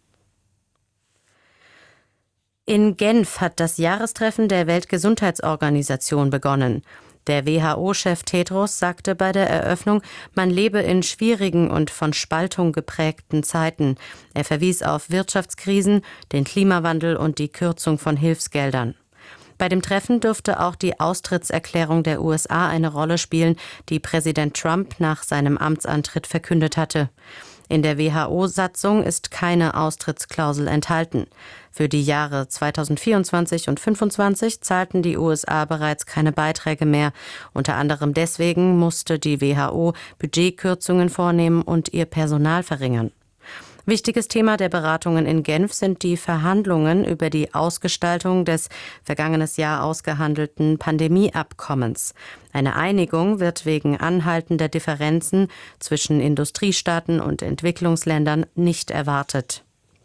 [SPEAKER 1] In Genf hat das Jahrestreffen der Weltgesundheitsorganisation begonnen. Der W H O-Chef Tedros sagte bei der Eröffnung, man lebe in schwierigen und von Spaltung geprägten Zeiten. Er verwies auf Wirtschaftskrisen, den Klimawandel und die Kürzung von Hilfsgeldern. Bei dem Treffen dürfte auch die Austrittserklärung der U S A eine Rolle spielen, die Präsident Trump nach seinem Amtsantritt verkündet hatte. In der W H O-Satzung ist keine Austrittsklausel enthalten. Für die Jahre zweitausendvierundzwanzig und zweitausendfünfundzwanzig zahlten die U S A bereits keine Beiträge mehr. Unter anderem deswegen musste die W H O Budgetkürzungen vornehmen und ihr Personal verringern. Wichtiges Thema der Beratungen in Genf sind die Verhandlungen über die Ausgestaltung des vergangenes Jahr ausgehandelten Pandemieabkommens. Eine Einigung wird wegen anhaltender Differenzen zwischen Industriestaaten und Entwicklungsländern nicht erwartet.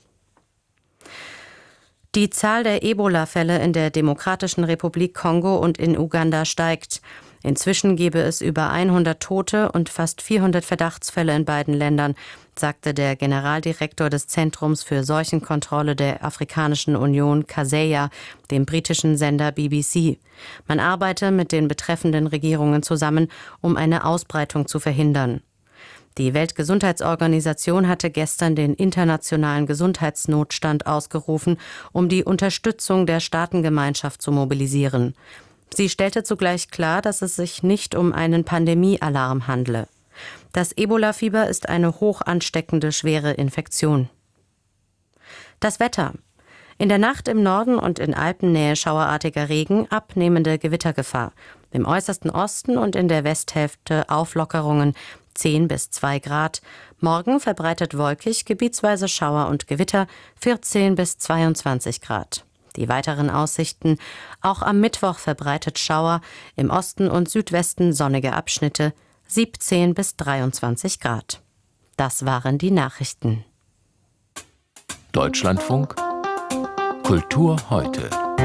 [SPEAKER 1] Die Zahl der Ebola-Fälle in der Demokratischen Republik Kongo und in Uganda steigt. Inzwischen gebe es über hundert Tote und fast vierhundert Verdachtsfälle in beiden Ländern, sagte der Generaldirektor des Zentrums für Seuchenkontrolle der Afrikanischen Union, Kaseya, dem britischen Sender B B C. Man arbeite mit den betreffenden Regierungen zusammen, um eine Ausbreitung zu verhindern. Die Weltgesundheitsorganisation hatte gestern den internationalen Gesundheitsnotstand ausgerufen, um die Unterstützung der Staatengemeinschaft zu mobilisieren. Sie stellte zugleich klar, dass es sich nicht um einen Pandemiealarm handle. Das Ebola-Fieber ist eine hoch ansteckende, schwere Infektion. Das Wetter. In der Nacht im Norden und in Alpennähe schauerartiger Regen, abnehmende Gewittergefahr. Im äußersten Osten und in der Westhälfte Auflockerungen, zehn bis zwei Grad. Morgen verbreitet wolkig, gebietsweise Schauer und Gewitter, vierzehn bis zweiundzwanzig Grad. Die weiteren Aussichten: auch am Mittwoch verbreitet Schauer, im Osten und Südwesten sonnige Abschnitte, siebzehn bis dreiundzwanzig Grad. Das waren die Nachrichten.
[SPEAKER 2] Deutschlandfunk Kultur heute.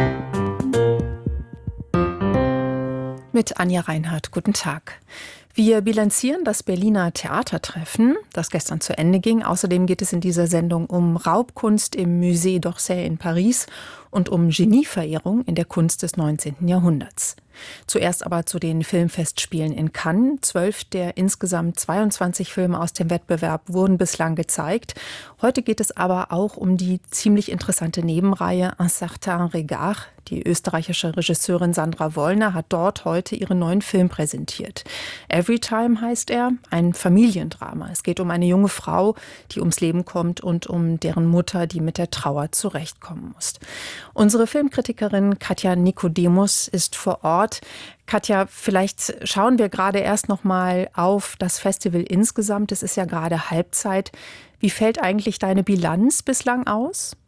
[SPEAKER 17] Mit Anja Reinhardt, guten Tag. Wir bilanzieren das Berliner Theatertreffen, das gestern zu Ende ging. Außerdem geht es in dieser Sendung um Raubkunst im Musée d'Orsay in Paris und um Genieverehrung in der Kunst des neunzehnten Jahrhunderts. Zuerst aber zu den Filmfestspielen in Cannes. Zwölf der insgesamt zweiundzwanzig Filme aus dem Wettbewerb wurden bislang gezeigt. Heute geht es aber auch um die ziemlich interessante Nebenreihe Un certain regard. Die österreichische Regisseurin Sandra Wollner hat dort heute ihren neuen Film präsentiert. Everytime heißt er, ein Familiendrama. Es geht um eine junge Frau, die ums Leben kommt und um deren Mutter, die mit der Trauer zurechtkommen muss. Unsere Filmkritikerin Katja Nikodemus ist vor Ort. Katja, vielleicht schauen wir gerade erst noch mal auf das Festival insgesamt. Es ist ja gerade Halbzeit. Wie fällt eigentlich deine Bilanz bislang aus?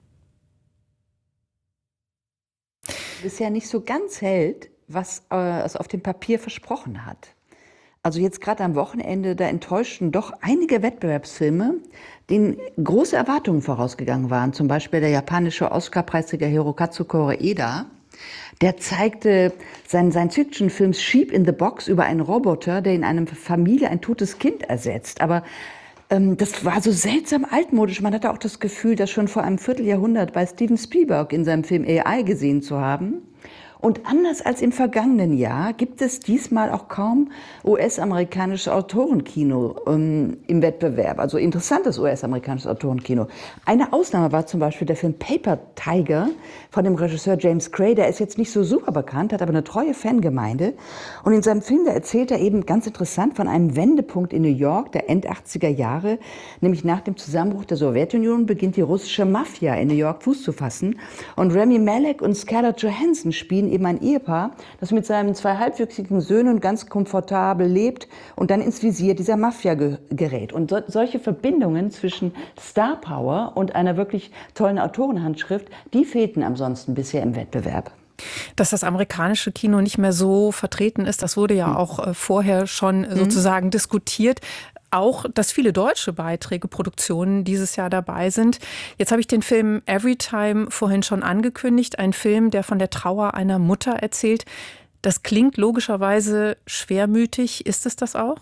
[SPEAKER 18] Bisher nicht so ganz hält, was äh, es auf dem Papier versprochen hat. Also jetzt gerade am Wochenende, da enttäuschten doch einige Wettbewerbsfilme, denen große Erwartungen vorausgegangen waren. Zum Beispiel der japanische Oscar-Preisträger Hirokazu Koreeda. Der zeigte seinen Science-Fiction-Film Sheep in the Box über einen Roboter, der in einer Familie ein totes Kind ersetzt. Aber Das war so seltsam altmodisch. Man hatte auch das Gefühl, das schon vor einem Vierteljahrhundert bei Steven Spielberg in seinem Film A I gesehen zu haben. Und anders als im vergangenen Jahr gibt es diesmal auch kaum U S-amerikanisches Autorenkino ähm, im Wettbewerb, also interessantes U S-amerikanisches Autorenkino. Eine Ausnahme war zum Beispiel der Film Paper Tiger von dem Regisseur James Gray. Der ist jetzt nicht so super bekannt, hat aber eine treue Fangemeinde. Und in seinem Film, da erzählt er eben ganz interessant von einem Wendepunkt in New York der End-achtziger Jahre. Nämlich nach dem Zusammenbruch der Sowjetunion beginnt die russische Mafia in New York Fuß zu fassen. Und Rami Malek und Scarlett Johansson spielen eben ein Ehepaar, das mit seinen zwei halbwüchsigen Söhnen ganz komfortabel lebt und dann ins Visier dieser Mafia ge- gerät. Und so, solche Verbindungen zwischen Star Power und einer wirklich tollen Autorenhandschrift, die fehlten ansonsten bisher im Wettbewerb.
[SPEAKER 17] Dass das amerikanische Kino nicht mehr so vertreten ist, das wurde ja auch äh, vorher schon äh, sozusagen mhm. diskutiert. Auch, dass viele deutsche Beiträge, Produktionen dieses Jahr dabei sind. Jetzt habe ich den Film Everytime vorhin schon angekündigt. Ein Film, der von der Trauer einer Mutter erzählt. Das klingt logischerweise schwermütig. Ist es das auch?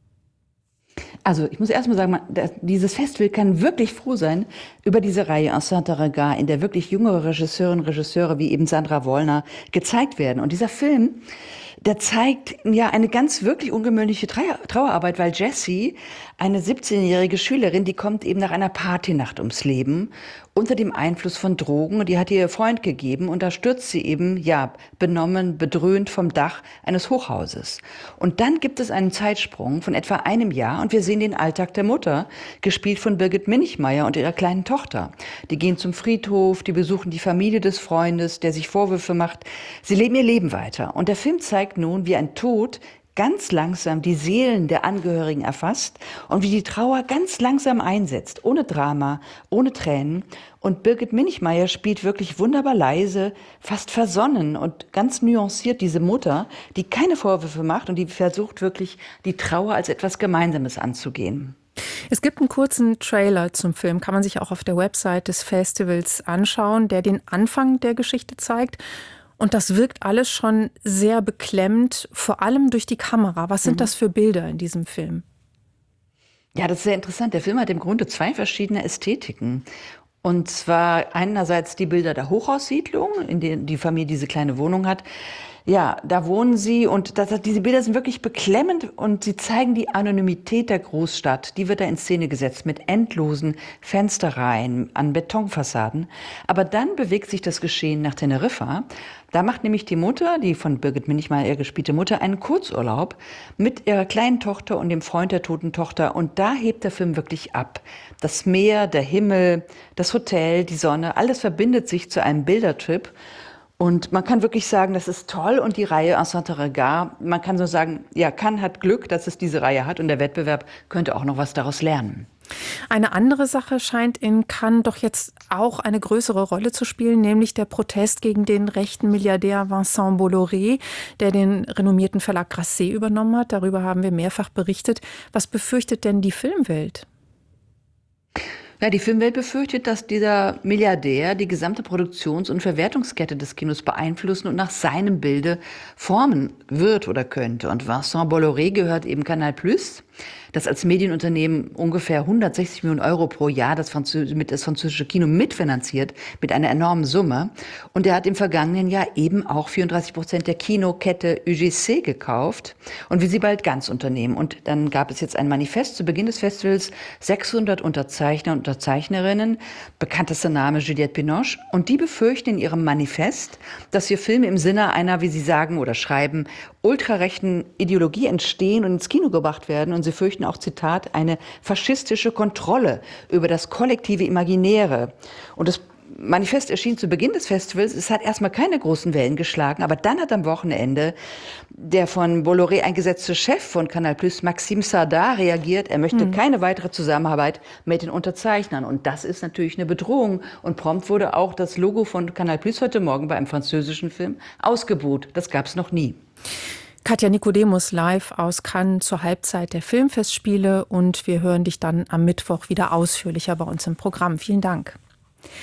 [SPEAKER 18] Also ich muss erst mal sagen, dieses Festival kann wirklich froh sein über diese Reihe En Saint-Regard, in der wirklich jüngere Regisseurinnen und Regisseure wie eben Sandra Wollner gezeigt werden. Und dieser Film, der zeigt ja eine ganz wirklich ungewöhnliche Trauerarbeit, weil Jessie, eine siebzehnjährige Schülerin, die kommt eben nach einer Partynacht ums Leben unter dem Einfluss von Drogen, und die hat ihr Freund gegeben, und da stürzt sie eben, ja, benommen, bedröhnt vom Dach eines Hochhauses. Und dann gibt es einen Zeitsprung von etwa einem Jahr und wir sehen den Alltag der Mutter, gespielt von Birgit Minichmayr und ihrer kleinen Tochter. Die gehen zum Friedhof, die besuchen die Familie des Freundes, der sich Vorwürfe macht. Sie leben ihr Leben weiter. Und der Film zeigt nun, wie ein Tod ganz langsam die Seelen der Angehörigen erfasst und wie die Trauer ganz langsam einsetzt, ohne Drama, ohne Tränen. Und Birgit Minichmayr spielt wirklich wunderbar leise, fast versonnen und ganz nuanciert diese Mutter, die keine Vorwürfe macht und die versucht wirklich, die Trauer als etwas Gemeinsames anzugehen.
[SPEAKER 17] Es gibt einen kurzen Trailer zum Film, kann man sich auch auf der Website des Festivals anschauen, der den Anfang der Geschichte zeigt. Und das wirkt alles schon sehr beklemmend, vor allem durch die Kamera. Was sind mhm. das für Bilder in diesem Film?
[SPEAKER 18] Ja, das ist sehr interessant. Der Film hat im Grunde zwei verschiedene Ästhetiken. Und zwar einerseits die Bilder der Hochhaussiedlung, in denen die Familie diese kleine Wohnung hat. Ja, da wohnen sie, und das, diese Bilder sind wirklich beklemmend und sie zeigen die Anonymität der Großstadt. Die wird da in Szene gesetzt mit endlosen Fensterreihen an Betonfassaden. Aber dann bewegt sich das Geschehen nach Teneriffa. Da macht nämlich die Mutter, die von Birgit Minichmayr gespielte Mutter, einen Kurzurlaub mit ihrer kleinen Tochter und dem Freund der toten Tochter. Und da hebt der Film wirklich ab. Das Meer, der Himmel, das Hotel, die Sonne, alles verbindet sich zu einem Bildertrip. Und man kann wirklich sagen, das ist toll, und die Reihe En Saint-Regard, man kann so sagen, ja, Cannes hat Glück, dass es diese Reihe hat, und der Wettbewerb könnte auch noch was daraus lernen.
[SPEAKER 17] Eine andere Sache scheint in Cannes doch jetzt auch eine größere Rolle zu spielen, nämlich der Protest gegen den rechten Milliardär Vincent Bolloré, der den renommierten Verlag Grasset übernommen hat. Darüber haben wir mehrfach berichtet. Was befürchtet denn die Filmwelt?
[SPEAKER 18] Ja, die Filmwelt befürchtet, dass dieser Milliardär die gesamte Produktions- und Verwertungskette des Kinos beeinflussen und nach seinem Bilde formen wird oder könnte. Und Vincent Bolloré gehört eben Canal Plus, das als Medienunternehmen ungefähr hundertsechzig Millionen Euro pro Jahr das, Französ- mit das französische Kino mitfinanziert, mit einer enormen Summe. Und er hat im vergangenen Jahr eben auch vierunddreißig Prozent der Kinokette U G C gekauft und will sie bald ganz unternehmen. Und dann gab es jetzt ein Manifest zu Beginn des Festivals, sechshundert Unterzeichner und Unterzeichnerinnen, bekanntester Name Juliette Binoche. Und die befürchten in ihrem Manifest, dass hier Filme im Sinne einer, wie sie sagen oder schreiben, ultrarechten Ideologie entstehen und ins Kino gebracht werden. Und sie fürchten auch, Zitat, eine faschistische Kontrolle über das kollektive Imaginäre. Und das Manifest erschien zu Beginn des Festivals. Es hat erstmal keine großen Wellen geschlagen, aber dann hat am Wochenende der von Bolloré eingesetzte Chef von Canal Plus, Maxime Sardar, reagiert. Er möchte mhm. keine weitere Zusammenarbeit mit den Unterzeichnern. Und das ist natürlich eine Bedrohung. Und prompt wurde auch das Logo von Canal Plus heute Morgen bei einem französischen Film ausgebuht. Das gab es noch nie.
[SPEAKER 17] Katja Nikodemus live aus Cannes zur Halbzeit der Filmfestspiele, und wir hören dich dann am Mittwoch wieder ausführlicher bei uns im Programm. Vielen Dank.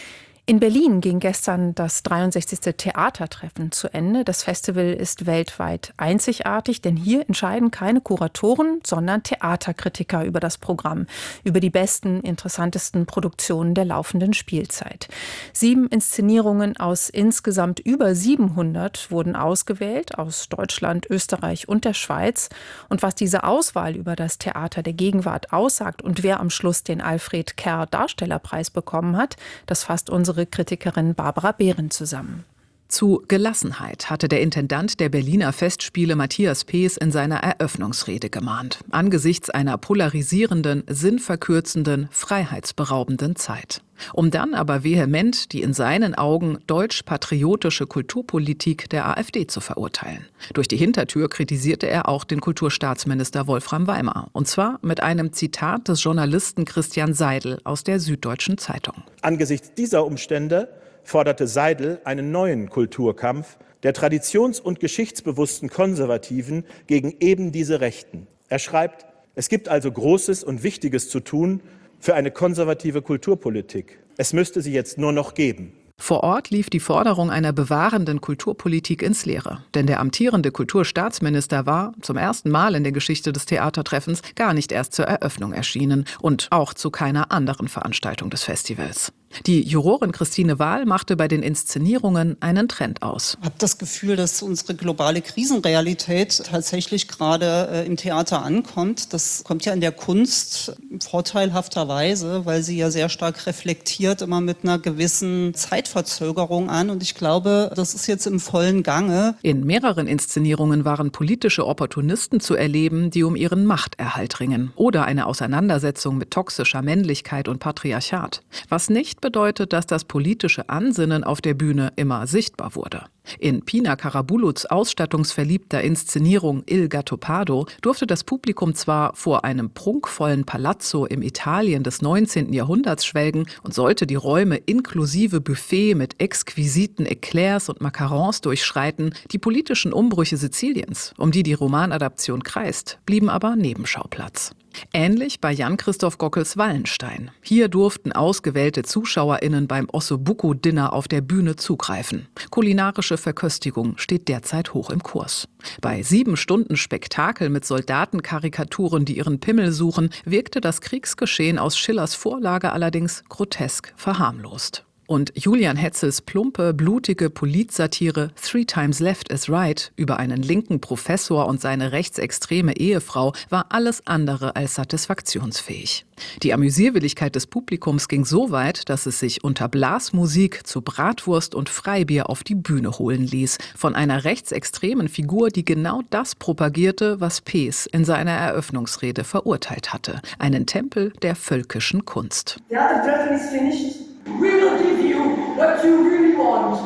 [SPEAKER 17] In Berlin ging gestern das dreiundsechzigste Theatertreffen zu Ende. Das Festival ist weltweit einzigartig, denn hier entscheiden keine Kuratoren, sondern Theaterkritiker über das Programm, über die besten, interessantesten Produktionen der laufenden Spielzeit. Sieben Inszenierungen aus insgesamt über siebenhundert wurden ausgewählt, aus Deutschland, Österreich und der Schweiz. Und was diese Auswahl über das Theater der Gegenwart aussagt und wer am Schluss den Alfred Kerr Darstellerpreis bekommen hat, das fasst unsere Kritikerin Barbara Behren zusammen.
[SPEAKER 19] Zu Gelassenheit hatte der Intendant der Berliner Festspiele Matthias Pees in seiner Eröffnungsrede gemahnt. Angesichts einer polarisierenden, sinnverkürzenden, freiheitsberaubenden Zeit. Um dann aber vehement die in seinen Augen deutsch-patriotische Kulturpolitik der AfD zu verurteilen. Durch die Hintertür kritisierte er auch den Kulturstaatsminister Wolfram Weimar. Und zwar mit einem Zitat des Journalisten Christian Seidel aus der Süddeutschen Zeitung.
[SPEAKER 20] Angesichts dieser Umstände forderte Seidel einen neuen Kulturkampf der traditions- und geschichtsbewussten Konservativen gegen eben diese Rechten. Er schreibt, es gibt also Großes und Wichtiges zu tun für eine konservative Kulturpolitik. Es müsste sie jetzt nur noch geben.
[SPEAKER 19] Vor Ort lief die Forderung einer bewahrenden Kulturpolitik ins Leere. Denn der amtierende Kulturstaatsminister war zum ersten Mal in der Geschichte des Theatertreffens gar nicht erst zur Eröffnung erschienen und auch zu keiner anderen Veranstaltung des Festivals. Die Jurorin Christine Wahl machte bei den Inszenierungen einen Trend aus.
[SPEAKER 21] Ich habe das Gefühl, dass unsere globale Krisenrealität tatsächlich gerade äh, im Theater ankommt. Das kommt ja in der Kunst vorteilhafterweise, weil sie ja sehr stark reflektiert, immer mit einer gewissen Zeitverzögerung an. Und ich glaube, das ist jetzt im vollen Gange.
[SPEAKER 19] In mehreren Inszenierungen waren politische Opportunisten zu erleben, die um ihren Machterhalt ringen. Oder eine Auseinandersetzung mit toxischer Männlichkeit und Patriarchat. Was nicht bedeutet, dass das politische Ansinnen auf der Bühne immer sichtbar wurde. In Pina Karabuluts ausstattungsverliebter Inszenierung Il Gattopardo durfte das Publikum zwar vor einem prunkvollen Palazzo im Italien des neunzehnten Jahrhunderts schwelgen und sollte die Räume inklusive Buffet mit exquisiten Eclairs und Macarons durchschreiten, die politischen Umbrüche Siziliens, um die die Romanadaption kreist, blieben aber Nebenschauplatz. Ähnlich bei Jan-Christoph Gockels Wallenstein. Hier durften ausgewählte ZuschauerInnen beim Ossobuco-Dinner auf der Bühne zugreifen. Kulinarische Verköstigung steht derzeit hoch im Kurs. Bei sieben Stunden Spektakel mit Soldatenkarikaturen, die ihren Pimmel suchen, wirkte das Kriegsgeschehen aus Schillers Vorlage allerdings grotesk verharmlost. Und Julian Hetzels plumpe, blutige Politsatire Three Times Left is Right über einen linken Professor und seine rechtsextreme Ehefrau war alles andere als satisfaktionsfähig. Die Amüsierwilligkeit des Publikums ging so weit, dass es sich unter Blasmusik zu Bratwurst und Freibier auf die Bühne holen ließ. Von einer rechtsextremen Figur, die genau das propagierte, was Pees in seiner Eröffnungsrede verurteilt hatte. Einen Tempel der völkischen Kunst.
[SPEAKER 22] Theatertreffen is finished. We will give you what you really want.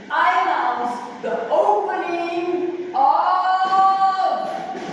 [SPEAKER 22] I announce the opening of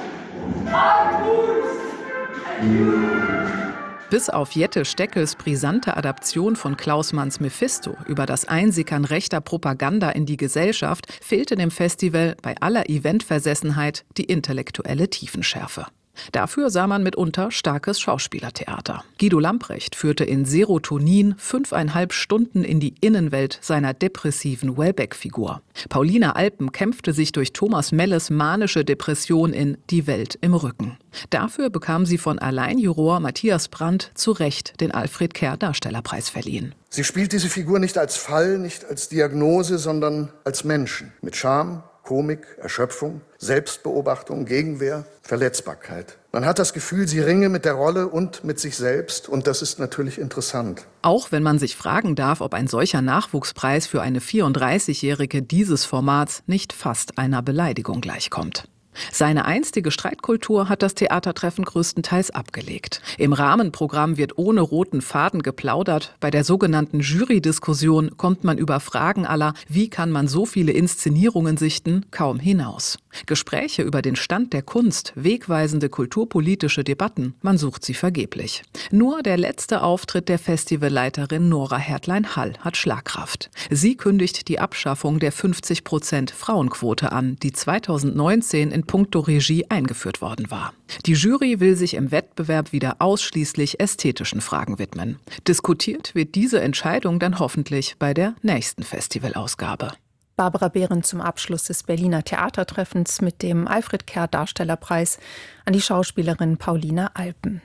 [SPEAKER 22] Artkunst and you.
[SPEAKER 19] Bis auf Jette Steckels brisante Adaption von Klaus Manns Mephisto über das Einsickern rechter Propaganda in die Gesellschaft fehlte dem Festival bei aller Eventversessenheit die intellektuelle Tiefenschärfe. Dafür sah man mitunter starkes Schauspielertheater. Guido Lamprecht führte in Serotonin fünfeinhalb Stunden in die Innenwelt seiner depressiven Welbeck-Figur. Paulina Alpen kämpfte sich durch Thomas Melles manische Depression in Die Welt im Rücken. Dafür bekam sie von Alleinjuror Matthias Brandt zu Recht den Alfred Kerr Darstellerpreis verliehen.
[SPEAKER 23] Sie spielt diese Figur nicht als Fall, nicht als Diagnose, sondern als Menschen. Mit Charme, Komik, Erschöpfung, Selbstbeobachtung, Gegenwehr, Verletzbarkeit. Man hat das Gefühl, sie ringe mit der Rolle und mit sich selbst, und das ist natürlich interessant.
[SPEAKER 19] Auch wenn man sich fragen darf, ob ein solcher Nachwuchspreis für eine vierunddreißigjährige dieses Formats nicht fast einer Beleidigung gleichkommt. Seine einstige Streitkultur hat das Theatertreffen größtenteils abgelegt. Im Rahmenprogramm wird ohne roten Faden geplaudert. Bei der sogenannten Jury-Diskussion kommt man über Fragen aller, wie kann man so viele Inszenierungen sichten, kaum hinaus. Gespräche über den Stand der Kunst, wegweisende kulturpolitische Debatten, man sucht sie vergeblich. Nur der letzte Auftritt der Festivalleiterin Nora Hertlein-Hall hat Schlagkraft. Sie kündigt die Abschaffung der fünfzig Prozent Frauenquote an, die zweitausendneunzehn in in puncto Regie eingeführt worden war. Die Jury will sich im Wettbewerb wieder ausschließlich ästhetischen Fragen widmen. Diskutiert wird diese Entscheidung dann hoffentlich bei der nächsten Festivalausgabe.
[SPEAKER 17] Barbara Behrendt zum Abschluss des Berliner Theatertreffens mit dem Alfred Kerr Darstellerpreis an die Schauspielerin Paulina Alpen.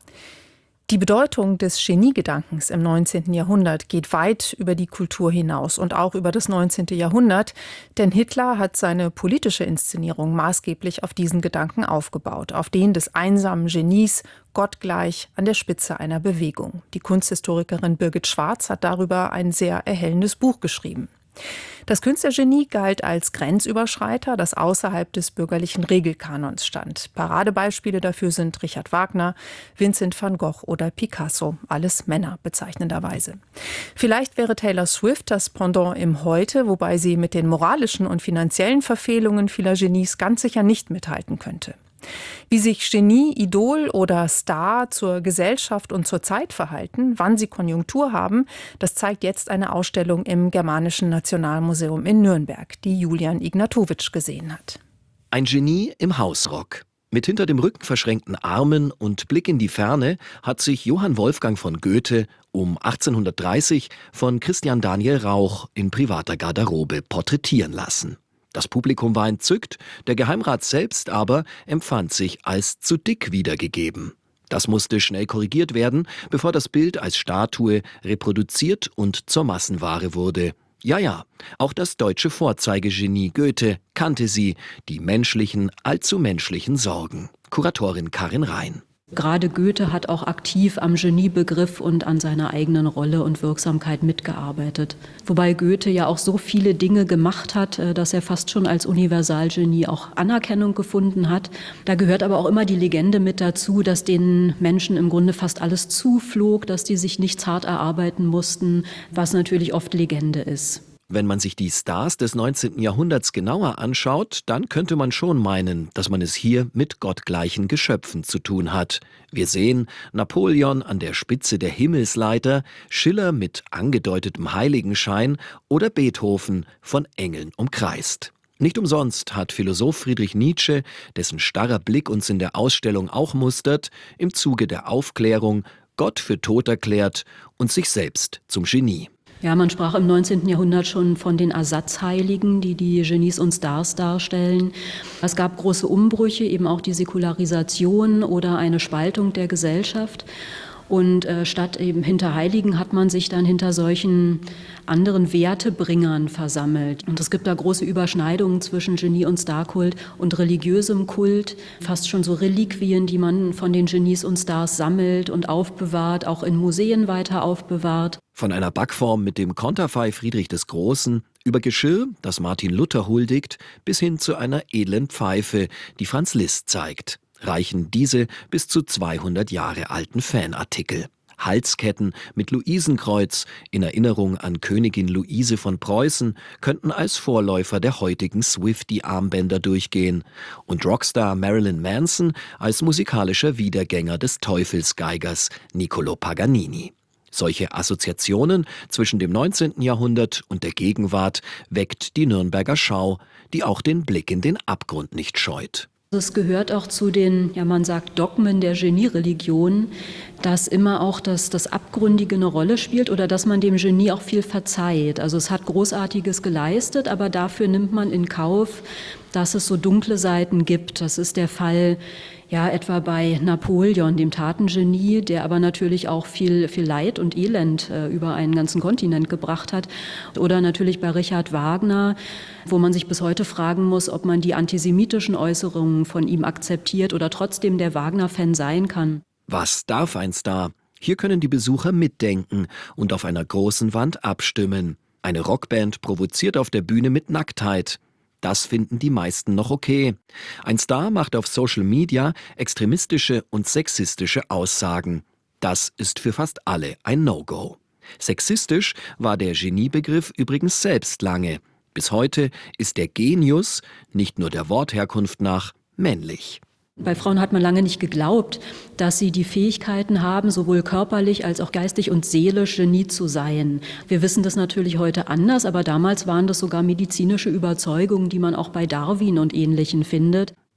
[SPEAKER 17] Die Bedeutung des Geniegedankens im neunzehnten Jahrhundert geht weit über die Kultur hinaus und auch über das neunzehnte Jahrhundert, denn Hitler hat seine politische Inszenierung maßgeblich auf diesen Gedanken aufgebaut, auf den des einsamen Genies, gottgleich an der Spitze einer Bewegung. Die Kunsthistorikerin Birgit Schwarz hat darüber ein sehr erhellendes Buch geschrieben. Das Künstlergenie galt als Grenzüberschreiter, das außerhalb des bürgerlichen Regelkanons stand. Paradebeispiele dafür sind Richard Wagner, Vincent van Gogh oder Picasso, alles Männer bezeichnenderweise. Vielleicht wäre Taylor Swift das Pendant im Heute, wobei sie mit den moralischen und finanziellen Verfehlungen vieler Genies ganz sicher nicht mithalten könnte. Wie sich Genie, Idol oder Star zur Gesellschaft und zur Zeit verhalten, wann sie Konjunktur haben, das zeigt jetzt eine Ausstellung im Germanischen Nationalmuseum in Nürnberg, die Julian Ignatowitsch gesehen hat.
[SPEAKER 5] Ein Genie im Hausrock. Mit hinter dem Rücken verschränkten Armen und Blick in die Ferne hat sich Johann Wolfgang von Goethe um achtzehnhundertdreißig von Christian Daniel Rauch in privater Garderobe porträtieren lassen. Das Publikum war entzückt, der Geheimrat selbst aber empfand sich als zu dick wiedergegeben. Das musste schnell korrigiert werden, bevor das Bild als Statue reproduziert und zur Massenware wurde. Ja, ja, auch das deutsche Vorzeigegenie Goethe kannte sie, die menschlichen, allzu menschlichen Sorgen. Kuratorin Karin Rhein.
[SPEAKER 6] Gerade Goethe hat auch aktiv am Geniebegriff und an seiner eigenen Rolle und Wirksamkeit mitgearbeitet. Wobei Goethe ja auch so viele Dinge gemacht hat, dass er fast schon als Universalgenie auch Anerkennung gefunden hat. Da gehört aber auch immer die Legende mit dazu, dass den Menschen im Grunde fast alles zuflog, dass die sich nichts hart erarbeiten mussten, was natürlich oft Legende ist.
[SPEAKER 5] Wenn man sich die Stars des neunzehnten Jahrhunderts genauer anschaut, dann könnte man schon meinen, dass man es hier mit gottgleichen Geschöpfen zu tun hat. Wir sehen Napoleon an der Spitze der Himmelsleiter, Schiller mit angedeutetem Heiligenschein oder Beethoven von Engeln umkreist. Nicht umsonst hat Philosoph Friedrich Nietzsche, dessen starrer Blick uns in der Ausstellung auch mustert, im Zuge der Aufklärung Gott für tot erklärt und sich selbst zum Genie.
[SPEAKER 6] Ja, man sprach im neunzehnten Jahrhundert schon von den Ersatzheiligen, die die Genies und Stars darstellen. Es gab große Umbrüche, eben auch die Säkularisation oder eine Spaltung der Gesellschaft. Und äh, statt eben hinter Heiligen hat man sich dann hinter solchen anderen Wertebringern versammelt. Und es gibt da große Überschneidungen zwischen Genie- und Starkult und religiösem Kult. Fast schon so Reliquien, die man von den Genies und Stars sammelt und aufbewahrt, auch in Museen weiter aufbewahrt.
[SPEAKER 5] Von einer Backform mit dem Konterfei Friedrich des Großen über Geschirr, das Martin Luther huldigt, bis hin zu einer edlen Pfeife, die Franz Liszt zeigt, reichen diese bis zu zweihundert Jahre alten Fanartikel. Halsketten mit Luisenkreuz in Erinnerung an Königin Luise von Preußen könnten als Vorläufer der heutigen Swiftie-Armbänder durchgehen und Rockstar Marilyn Manson als musikalischer Wiedergänger des Teufelsgeigers Niccolo Paganini. Solche Assoziationen zwischen dem neunzehnten Jahrhundert und der Gegenwart weckt die Nürnberger Schau, die auch den Blick in den Abgrund nicht scheut.
[SPEAKER 6] Es gehört auch zu den, ja man sagt, Dogmen der Geniereligion, dass immer auch das, das Abgründige eine Rolle spielt oder dass man dem Genie auch viel verzeiht. Also es hat Großartiges geleistet, aber dafür nimmt man in Kauf, dass es so dunkle Seiten gibt. Das ist der Fall ja etwa bei Napoleon, dem Tatengenie, der aber natürlich auch viel, viel Leid und Elend äh, über einen ganzen Kontinent gebracht hat. Oder natürlich bei Richard Wagner, wo man sich bis heute fragen muss, ob man die antisemitischen Äußerungen von ihm akzeptiert oder trotzdem der Wagner-Fan sein kann.
[SPEAKER 5] Was darf ein Star? Hier können die Besucher mitdenken und auf einer großen Wand abstimmen. Eine Rockband provoziert auf der Bühne mit Nacktheit. Das finden die meisten noch okay. Ein Star macht auf Social Media extremistische und sexistische Aussagen. Das ist für fast alle ein No-Go. Sexistisch war der Geniebegriff übrigens selbst lange. Bis heute ist der Genius, nicht nur der Wortherkunft nach, männlich.
[SPEAKER 6] Bei Frauen hat man lange nicht geglaubt, dass sie die Fähigkeiten haben, sowohl körperlich als auch geistig und seelisch Genie zu sein. Wir wissen das natürlich heute anders, aber damals waren das sogar medizinische Überzeugungen, die man auch bei Darwin und Ähnlichen findet.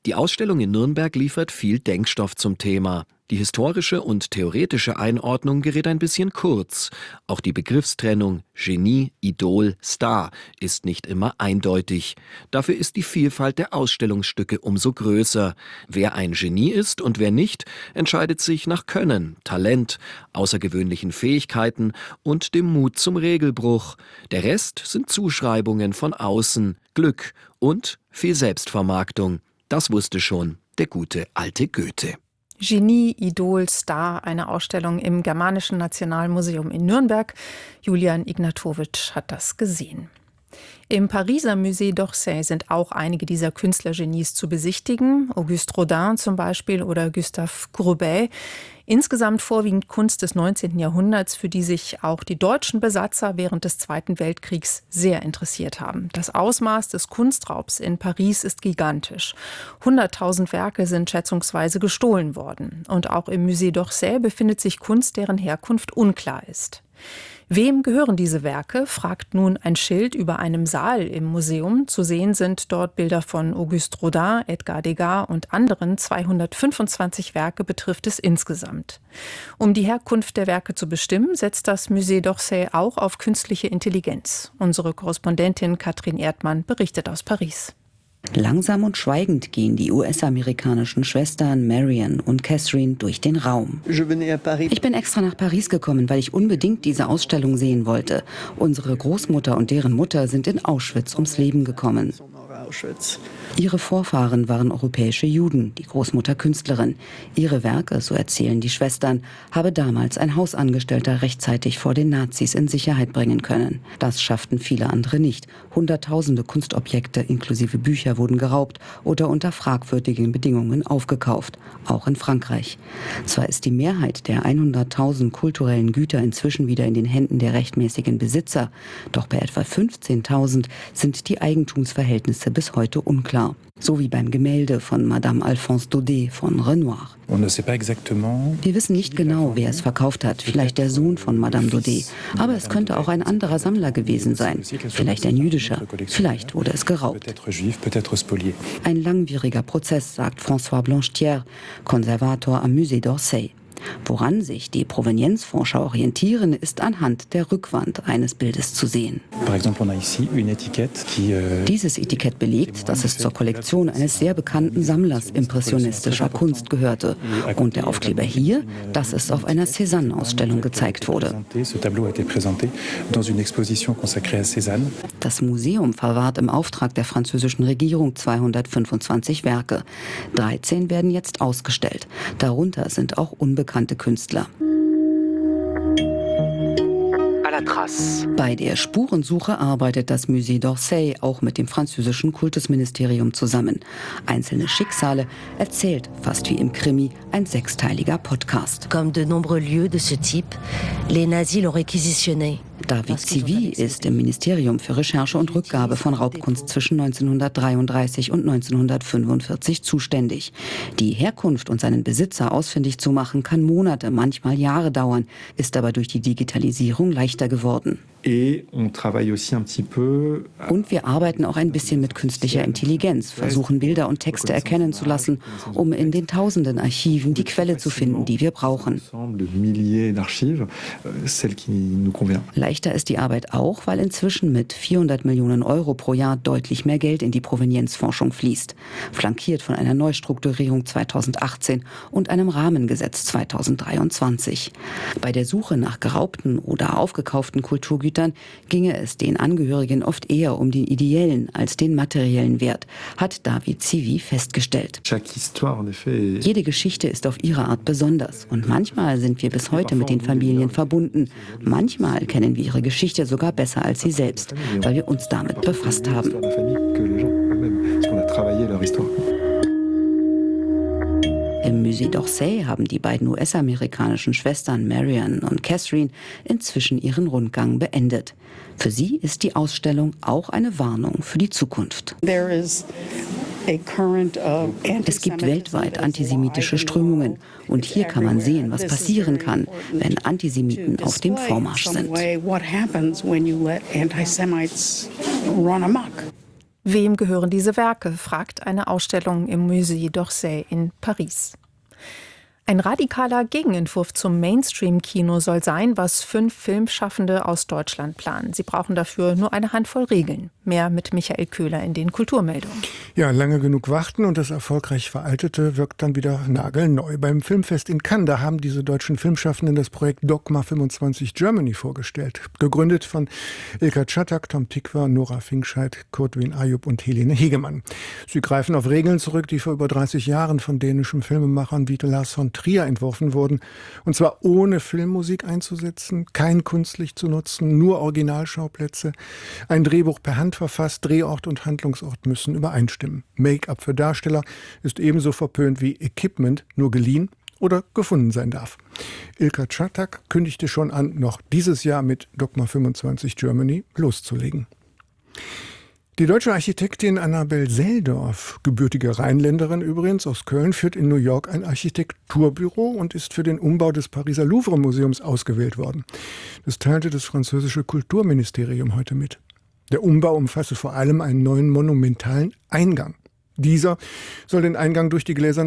[SPEAKER 5] Die Ausstellung in Nürnberg liefert viel Denkstoff zum Thema. Die historische und theoretische Einordnung gerät ein bisschen kurz. Auch die Begriffstrennung Genie, Idol, Star ist nicht immer eindeutig. Dafür ist die Vielfalt der Ausstellungsstücke umso größer. Wer ein Genie ist und wer nicht, entscheidet sich nach Können, Talent, außergewöhnlichen Fähigkeiten und dem Mut zum Regelbruch. Der Rest sind Zuschreibungen von außen, Glück und viel Selbstvermarktung. Das wusste schon der gute alte Goethe.
[SPEAKER 17] Genie, Idol, Star, eine Ausstellung im Germanischen Nationalmuseum in Nürnberg. Julian Ignatowitsch hat das gesehen. Im Pariser Musée d'Orsay sind auch einige dieser Künstlergenies zu besichtigen. Auguste Rodin zum Beispiel oder Gustave Courbet. Insgesamt vorwiegend Kunst des neunzehnten Jahrhunderts, für die sich auch die deutschen Besatzer während des Zweiten Weltkriegs sehr interessiert haben. Das Ausmaß des Kunstraubs in Paris ist gigantisch. hunderttausend Werke sind schätzungsweise gestohlen worden. Und auch im Musée d'Orsay befindet sich Kunst, deren Herkunft unklar ist. Wem gehören diese Werke, fragt nun ein Schild über einem Saal im Museum. Zu sehen sind dort Bilder von Auguste Rodin, Edgar Degas und anderen. zweihundertfünfundzwanzig Werke betrifft es insgesamt. Um die Herkunft der Werke zu bestimmen, setzt das Musée d'Orsay auch auf künstliche Intelligenz. Unsere Korrespondentin Katrin Erdmann berichtet aus Paris.
[SPEAKER 4] Langsam und schweigend gehen die U S-amerikanischen Schwestern Marian und Catherine durch den Raum. Ich bin extra nach Paris gekommen, weil ich unbedingt diese Ausstellung sehen wollte. Unsere Großmutter und deren Mutter sind in Auschwitz ums Leben gekommen. Ihre Vorfahren waren europäische Juden, die Großmutter Künstlerin. Ihre Werke, so erzählen die Schwestern, habe damals ein Hausangestellter rechtzeitig vor den Nazis in Sicherheit bringen können. Das schafften viele andere nicht. Hunderttausende Kunstobjekte inklusive Bücher wurden geraubt oder unter fragwürdigen Bedingungen aufgekauft, auch in Frankreich. Zwar ist die Mehrheit der hunderttausend kulturellen Güter inzwischen wieder in den Händen der rechtmäßigen Besitzer, doch bei etwa fünfzehntausend sind die Eigentumsverhältnisse bis heute unklar. So wie beim Gemälde von Madame Alphonse Daudet von Renoir. Wir wissen nicht genau, wer es verkauft hat. Vielleicht der Sohn von Madame Daudet. Aber es könnte auch ein anderer Sammler gewesen sein. Vielleicht ein jüdischer. Vielleicht wurde es geraubt. Ein langwieriger Prozess, sagt François Blanchetière, Konservator am Musée d'Orsay. Woran sich die Provenienzforscher orientieren, ist anhand der Rückwand eines Bildes zu sehen. Dieses Etikett belegt, dass es zur Kollektion eines sehr bekannten Sammlers impressionistischer Kunst gehörte. Und der Aufkleber hier, dass es auf einer Cézanne-Ausstellung gezeigt wurde. Das Museum verwahrt im Auftrag der französischen Regierung zweihundertfünfundzwanzig Werke. dreizehn werden jetzt ausgestellt. Darunter sind auch unbekannte Künstler. Bei der Spurensuche arbeitet das Musée d'Orsay auch mit dem französischen Kultusministerium zusammen. Einzelne Schicksale erzählt, fast wie im Krimi, ein sechsteiliger Podcast.
[SPEAKER 7] Comme de nombreux lieux de ce type, les nazis l'ont réquisitionné.
[SPEAKER 4] David Zivy ist im Ministerium für Recherche und Rückgabe von Raubkunst zwischen neunzehnhundertdreiunddreißig und neunzehnhundertfünfundvierzig zuständig. Die Herkunft und seinen Besitzer ausfindig zu machen, kann Monate, manchmal Jahre dauern, ist aber durch die Digitalisierung leichter geworden. Und wir arbeiten auch ein bisschen mit künstlicher Intelligenz, versuchen Bilder und Texte erkennen zu lassen, um in den tausenden Archiven die Quelle zu finden, die wir brauchen. Leichter ist die Arbeit auch, weil inzwischen mit vierhundert Millionen Euro pro Jahr deutlich mehr Geld in die Provenienzforschung fließt, flankiert von einer Neustrukturierung zweitausendachtzehn und einem Rahmengesetz zweitausenddreiundzwanzig. Bei der Suche nach geraubten oder aufgekauften Kulturgütern ginge es den Angehörigen oft eher um den ideellen als den materiellen Wert, hat David Zivy festgestellt. Jede Geschichte ist auf ihre Art besonders und manchmal sind wir bis heute mit den Familien verbunden. Manchmal kennen wir ihre Geschichte sogar besser als sie selbst, weil wir uns damit befasst haben. Im Musée d'Orsay haben die beiden U S-amerikanischen Schwestern Marian und Catherine inzwischen ihren Rundgang beendet. Für sie ist die Ausstellung auch eine Warnung für die Zukunft. Es gibt weltweit antisemitische Strömungen und hier kann man sehen, was passieren kann, wenn Antisemiten auf dem Vormarsch sind.
[SPEAKER 17] Wem gehören diese Werke, fragt eine Ausstellung im Musée d'Orsay in Paris. Ein radikaler Gegenentwurf zum Mainstream-Kino soll sein, was fünf Filmschaffende aus Deutschland planen. Sie brauchen dafür nur eine Handvoll Regeln. Mehr mit Michael Köhler in den Kulturmeldungen.
[SPEAKER 9] Ja, lange genug warten und das erfolgreich Veraltete wirkt dann wieder nagelneu. Beim Filmfest in Cannes, da haben diese deutschen Filmschaffenden das Projekt Dogma fünfundzwanzig Germany vorgestellt. Gegründet von Ilka Czatak, Tom Tykwer, Nora Finkscheid, Kurt-Win Ayub und Helene Hegemann. Sie greifen auf Regeln zurück, die vor über dreißig Jahren von dänischen Filmemachern wie Lars von Trier entworfen wurden. Und zwar ohne Filmmusik einzusetzen, kein Kunstlicht zu nutzen, nur Originalschauplätze. Ein Drehbuch per Hand verfasst, Drehort und Handlungsort müssen übereinstimmen. Make-up für Darsteller ist ebenso verpönt wie Equipment, nur geliehen oder gefunden sein darf. Ilka Czatak kündigte schon an, noch dieses Jahr mit Dogma fünfundzwanzig Germany loszulegen. Die deutsche Architektin Annabel Seldorf, gebürtige Rheinländerin übrigens aus Köln, führt in New York ein Architekturbüro und ist für den Umbau des Pariser Louvre-Museums ausgewählt worden. Das teilte das französische Kulturministerium heute mit. Der Umbau umfasse vor allem einen neuen monumentalen Eingang. Dieser soll den Eingang durch die gläsernen